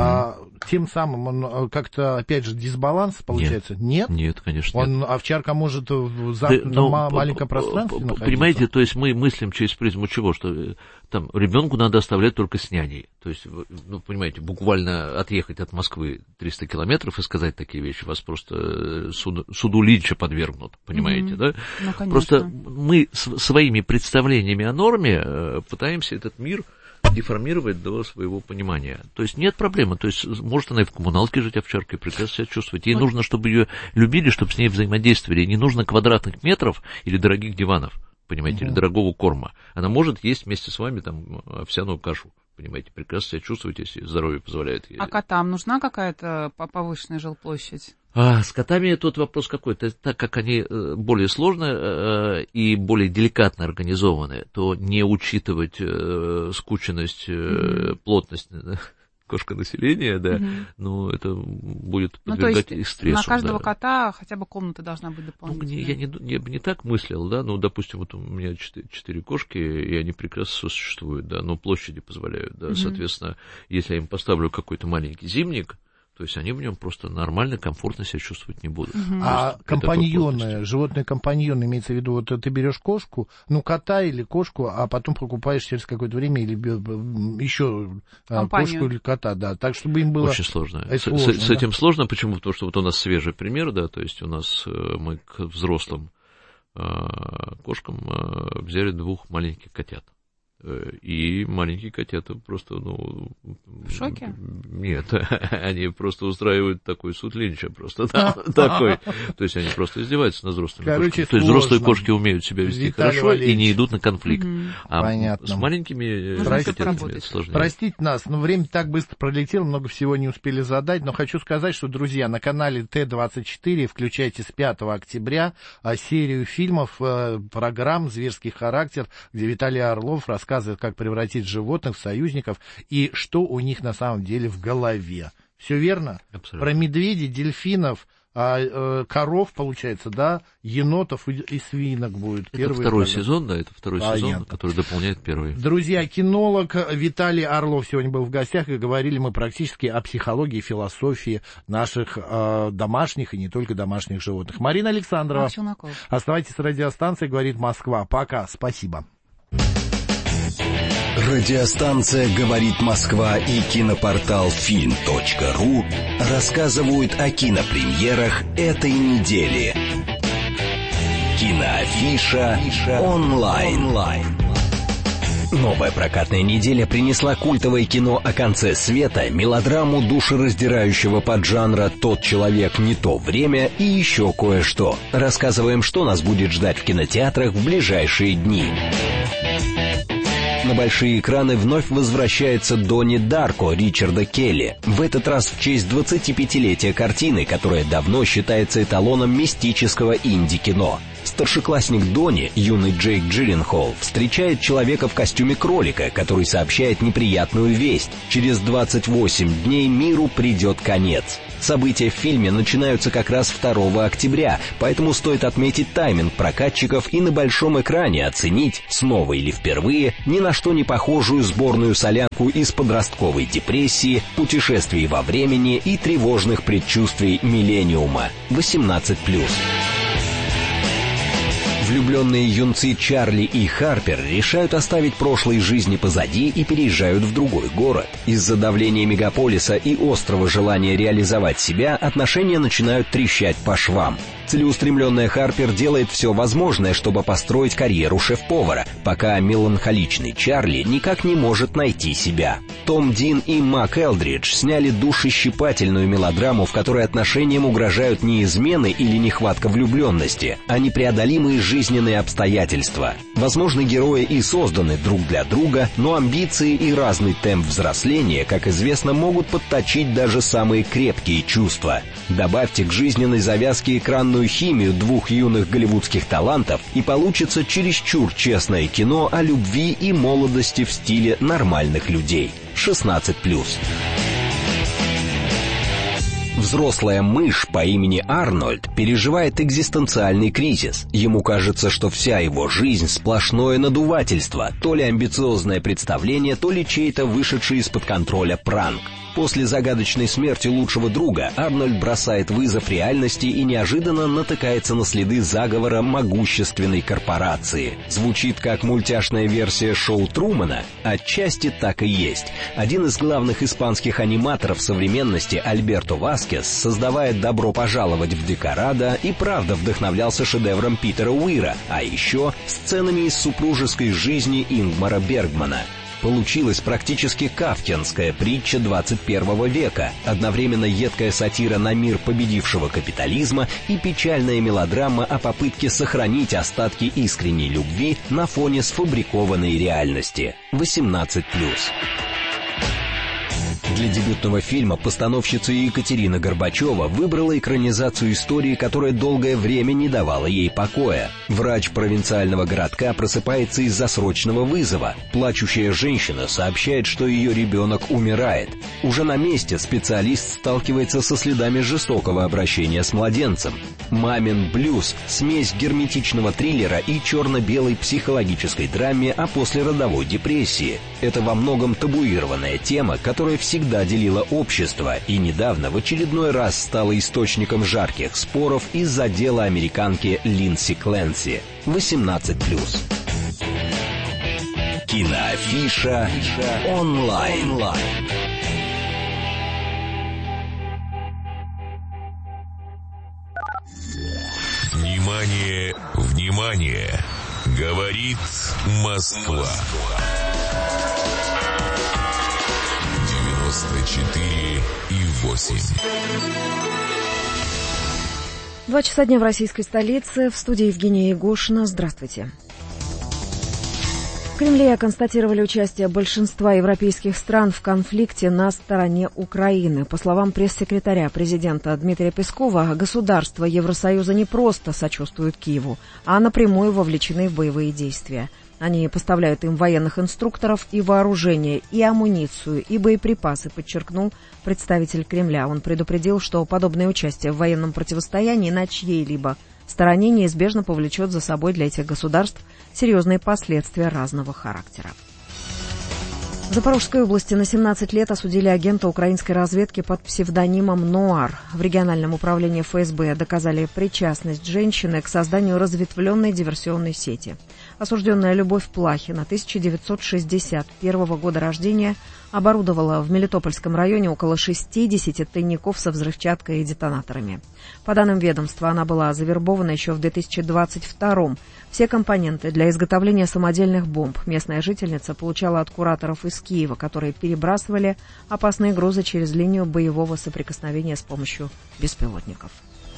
B: Тем самым он как-то, опять же, дисбаланс получается? Нет?
A: Нет, конечно, нет.
B: Овчарка может в замкнутом маленьком пространстве находиться?
A: Понимаете, то есть мы мыслим через призму чего? Что там ребенку надо оставлять только с няней. То есть, ну, понимаете, буквально отъехать от Москвы 300 километров и сказать такие вещи, вас просто суду Линча подвергнут, понимаете, да?
C: Ну,
A: просто мы своими представлениями о норме пытаемся этот мир деформировать до своего понимания. То есть нет проблемы. То есть может она и в коммуналке жить овчаркой, прекрасно себя чувствовать. Ей нужно, чтобы ее любили, чтобы с ней взаимодействовали. Ей не нужно квадратных метров или дорогих диванов, понимаете, или дорогого корма. Она может есть вместе с вами там овсяную кашу. Понимаете, прекрасно себя чувствовать, если здоровье позволяет.
C: А котам нужна какая-то повышенная жилплощадь?
A: С котами тот вопрос какой-то, так как они более сложно и более деликатно организованы, то не учитывать скученность, плотность кошконаселения, да, ну, это будет подвергать их стрессу.
C: На каждого кота хотя бы комната должна быть дополнительная.
A: Я бы не так мыслил, да, ну, допустим, вот у меня 4 кошки, и они прекрасно сосуществуют, да, но площади позволяют, да, соответственно, если я им поставлю какой-то маленький зимник, то есть они в нем просто нормально, комфортно себя чувствовать не будут.
B: А компаньоны, животные-компаньоны, имеется в виду, вот ты берешь кошку, ну, кота или кошку, а потом покупаешь через какое-то время или еще кошку или кота, да, так, чтобы им было...
A: Очень сложно. С этим сложно, почему? Потому что вот у нас свежий пример, да, то есть у нас мы к взрослым кошкам взяли 2 маленьких котят. И маленькие котята просто, ну...
C: В шоке?
A: Нет, они просто устраивают такой суд Линча, просто такой. То есть они просто издеваются над взрослыми кошками. То есть взрослые кошки умеют себя вести хорошо и не идут на конфликт. А с маленькими котятами это сложнее.
B: Простите нас, но время так быстро пролетело, много всего не успели задать, но хочу сказать, что, друзья, на канале Т-24 включайте с 5 октября серию фильмов, программ «Зверский характер», где Виталий Орлов рассказывает, как превратить животных в союзников и что у них на самом деле в голове. Все верно?
A: Абсолютно.
B: Про медведей, дельфинов, коров, получается, да, енотов и свинок будет.
A: Это второй сезон, да, это второй сезон, который дополняет первый.
B: Друзья, кинолог Виталий Орлов сегодня был в гостях, и говорили мы практически о психологии, философии наших домашних и не только домашних животных. Марина Александрова, оставайтесь с радиостанцией «Говорит Москва». Пока, спасибо.
G: Радиостанция «Говорит Москва» и кинопортал film.ru рассказывают о кинопремьерах этой недели. Киноафиша онлайн. Новая прокатная неделя принесла культовое кино о конце света, мелодраму душераздирающего поджанра «Тот человек, не то время» и еще кое-что. Рассказываем, что нас будет ждать в кинотеатрах в ближайшие дни. На большие экраны вновь возвращается Донни Дарко Ричарда Келли. В этот раз в честь 25-летия картины, которая давно считается эталоном мистического инди-кино. Старшеклассник Донни, юный Джейк Джилленхол, встречает человека в костюме кролика, который сообщает неприятную весть. Через 28 дней миру придет конец. События в фильме начинаются как раз 2 октября, поэтому стоит отметить тайминг прокатчиков и на большом экране оценить, снова или впервые, ни на что не похожую сборную солянку из подростковой депрессии, путешествий во времени и тревожных предчувствий миллениума. 18+. Влюбленные юнцы Чарли и Харпер решают оставить прошлые жизни позади и переезжают в другой город. Из-за давления мегаполиса и острого желания реализовать себя отношения начинают трещать по швам. Целеустремленная Харпер делает все возможное, чтобы построить карьеру шеф-повара, пока меланхоличный Чарли никак не может найти себя. Том Дин и Мак Элдридж сняли душещипательную мелодраму, в которой отношениям угрожают не измены или нехватка влюбленности, а непреодолимые жизненные обстоятельства. Возможно, герои и созданы друг для друга, но амбиции и разный темп взросления, как известно, могут подточить даже самые крепкие чувства. Добавьте к жизненной завязке экранную химию двух юных голливудских талантов, и получится чересчур честное кино о любви и молодости в стиле нормальных людей. 16+. Взрослая мышь по имени Арнольд переживает экзистенциальный кризис. Ему кажется, что вся его жизнь сплошное надувательство, то ли амбициозное представление, то ли чей-то вышедший из-под контроля пранк. После загадочной смерти лучшего друга Арнольд бросает вызов реальности и неожиданно натыкается на следы заговора могущественной корпорации. Звучит как мультяшная версия шоу Трумана? Отчасти так и есть. Один из главных испанских аниматоров современности, Альберто Васкес, создавая «Добро пожаловать в Декорадо», и правда вдохновлялся шедевром Питера Уира, а еще сценами из супружеской жизни Ингмара Бергмана. Получилась практически кафкианская притча 21 века, одновременно едкая сатира на мир победившего капитализма и печальная мелодрама о попытке сохранить остатки искренней любви на фоне сфабрикованной реальности. 18+. Для дебютного фильма постановщица Екатерина Горбачева выбрала экранизацию истории, которая долгое время не давала ей покоя. Врач провинциального городка просыпается из-за срочного вызова. Плачущая женщина сообщает, что ее ребенок умирает. Уже на месте специалист сталкивается со следами жестокого обращения с младенцем. «Мамин блюз» — смесь герметичного триллера и черно-белой психологической драмы о послеродовой депрессии. Это во многом табуированная тема, которая всегда делила общество и недавно в очередной раз стала источником жарких споров из-за дела американки Линдси Кленси. 18+. Киноафиша онлайн.
D: Внимание, внимание! Говорит Москва. 94,8.
E: 2 часа дня в российской столице. В студии Евгения Егошина. Здравствуйте. В Кремле констатировали участие большинства европейских стран в конфликте на стороне Украины. По словам пресс-секретаря президента Дмитрия Пескова, государства Евросоюза не просто сочувствуют Киеву, а напрямую вовлечены в боевые действия. Они поставляют им военных инструкторов и вооружение, и амуницию, и боеприпасы, подчеркнул представитель Кремля. Он предупредил, что подобное участие в военном противостоянии на чьей-либо стороне неизбежно повлечет за собой для этих государств серьезные последствия разного характера. В Запорожской области на 17 лет осудили агента украинской разведки под псевдонимом «Нуар». В региональном управлении ФСБ доказали причастность женщины к созданию разветвленной диверсионной сети. Осужденная Любовь Плахина, 1961 года рождения, оборудовала в Мелитопольском районе около 60 тайников со взрывчаткой и детонаторами. По данным ведомства, она была завербована еще в 2022-м. Все компоненты для изготовления самодельных бомб местная жительница получала от кураторов из Киева, которые перебрасывали опасные грузы через линию боевого соприкосновения с помощью беспилотников.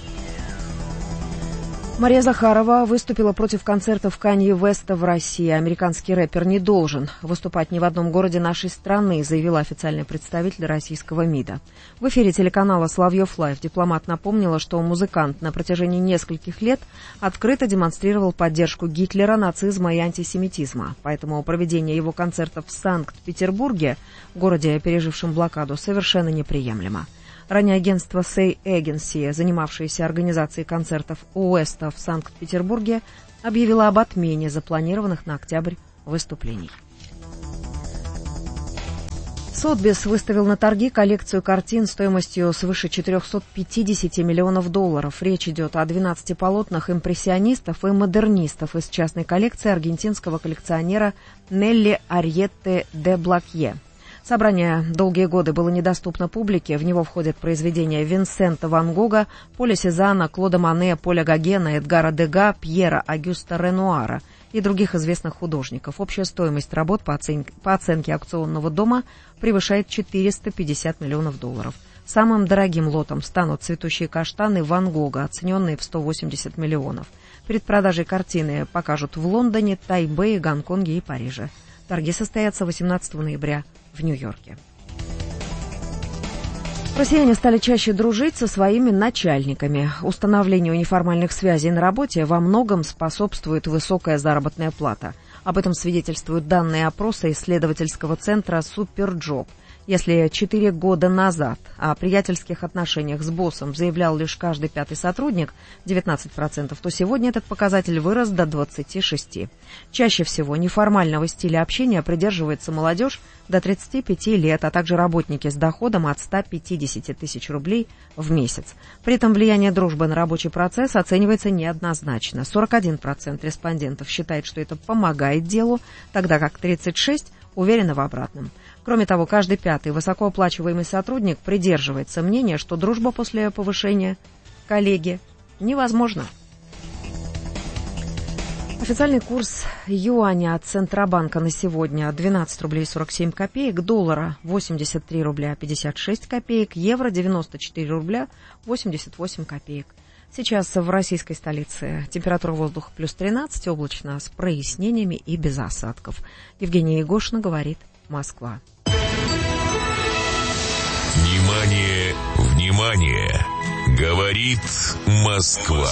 E: Мария Захарова выступила против концертов Канье Уэста в России. Американский рэпер не должен выступать ни в одном городе нашей страны, заявила официальный представитель российского МИДа. В эфире телеканала «Соловьев Лайв» дипломат напомнила, что музыкант на протяжении нескольких лет открыто демонстрировал поддержку Гитлера, нацизма и антисемитизма. Поэтому проведение его концертов в Санкт-Петербурге, городе, пережившем блокаду, совершенно неприемлемо. Ранее агентство Say Agency, занимавшееся организацией концертов Уэста в Санкт-Петербурге, объявило об отмене запланированных на октябрь выступлений. Сотбис выставил на торги коллекцию картин стоимостью свыше 450 миллионов долларов. Речь идет о 12 полотнах импрессионистов и модернистов из частной коллекции аргентинского коллекционера Нелли Арьетте де Блакье. Собрание долгие годы было недоступно публике. В него входят произведения Винсента Ван Гога, Поля Сезанна, Клода Мане, Поля Гогена, Эдгара Дега, Пьера Агюста Ренуара и других известных художников. Общая стоимость работ по оценке аукционного дома превышает 450 миллионов долларов. Самым дорогим лотом станут цветущие каштаны Ван Гога, оцененные в 180 миллионов. Перед продажей картины покажут в Лондоне, Тайбэе, Гонконге и Париже. Торги состоятся 18 ноября в Нью-Йорке. Россияне стали чаще дружить со своими начальниками. Установлению неформальных связей на работе во многом способствует высокая заработная плата. Об этом свидетельствуют данные опроса исследовательского центра «Суперджоп». Если 4 года назад о приятельских отношениях с боссом заявлял лишь каждый 5-й сотрудник, 19%, то сегодня этот показатель вырос до 26%. Чаще всего неформального стиля общения придерживается молодежь до 35 лет, а также работники с доходом от 150 тысяч рублей в месяц. При этом влияние дружбы на рабочий процесс оценивается неоднозначно. 41% респондентов считает, что это помогает делу, тогда как 36% уверены в обратном. Кроме того, каждый 5-й высокооплачиваемый сотрудник придерживается мнения, что дружба после повышения коллеги невозможна. Официальный курс юаня от Центробанка на сегодня 12 рублей 47 копеек, доллара 83 рубля 56 копеек, евро 94 рубля 88 копеек. Сейчас в российской столице температура воздуха плюс 13, облачно с прояснениями и без осадков. Евгения Егошина говорит, Москва.
D: Внимание, внимание! Говорит Москва.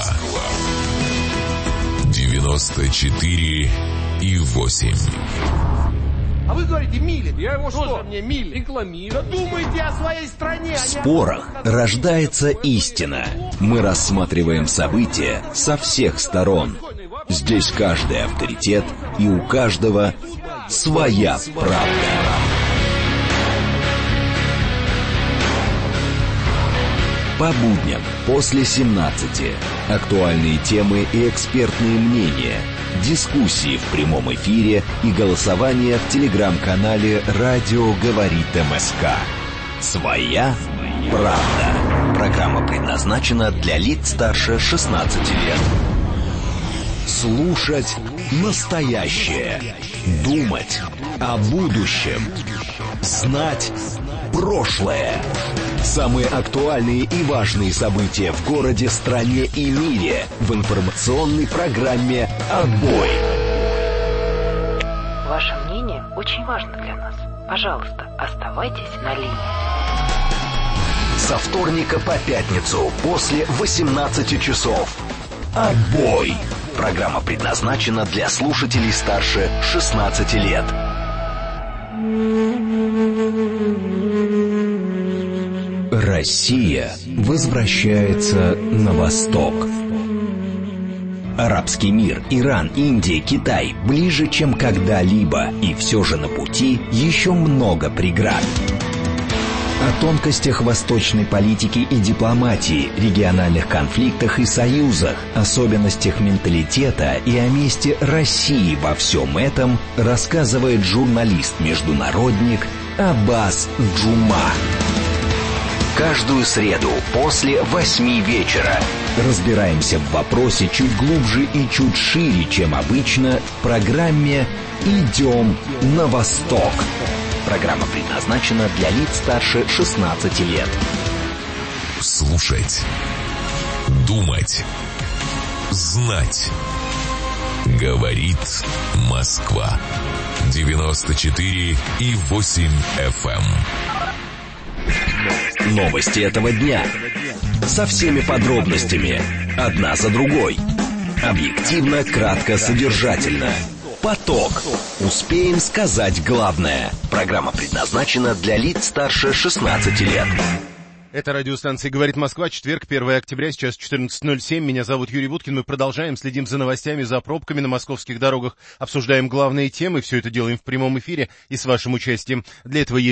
D: 94,8.
H: А вы говорите, милит. Я его что? Мне милит. Рекламирую. Да думайте о своей стране.
G: В спорах рождается истина. Мы рассматриваем события со всех сторон. Здесь каждый авторитет, и у каждого своя правда. По будням после 17. Актуальные темы и экспертные мнения. Дискуссии в прямом эфире и голосование в телеграм-канале «Радио говорит МСК». Своя правда. Программа предназначена для лиц старше 16 лет. Слушать настоящее. Думать о будущем. Знать прошлое. Самые актуальные и важные события в городе, стране и мире в информационной программе «Отбой».
I: Ваше мнение очень важно для нас. Пожалуйста, оставайтесь на линии.
G: Со вторника по пятницу после 18 часов. «Отбой». Программа предназначена для слушателей старше 16 лет. Россия возвращается на восток. Арабский мир, Иран, Индия, Китай ближе, чем когда-либо, и все же на пути еще много преград. О тонкостях восточной политики и дипломатии, региональных конфликтах и союзах, особенностях менталитета и о месте России во всем этом рассказывает журналист-международник Аббас Джума. Каждую среду после 8 вечера разбираемся в вопросе чуть глубже и чуть шире, чем обычно, в программе «Идем на восток». Программа предназначена для лиц старше 16 лет.
D: Слушать, думать, знать. Говорит Москва. 94,8 FM.
G: Новости этого дня. Со всеми подробностями. Одна за другой. Объективно, кратко, содержательно. Поток. Успеем сказать главное. Программа предназначена для лиц старше 16 лет.
J: Это радиостанция «Говорит Москва», четверг, 1 октября, сейчас 14:07. Меня зовут Юрий Буткин. Мы продолжаем, следим за новостями, за пробками на московских дорогах, обсуждаем главные темы. Все это делаем в прямом эфире и с вашим участием. Для этого есть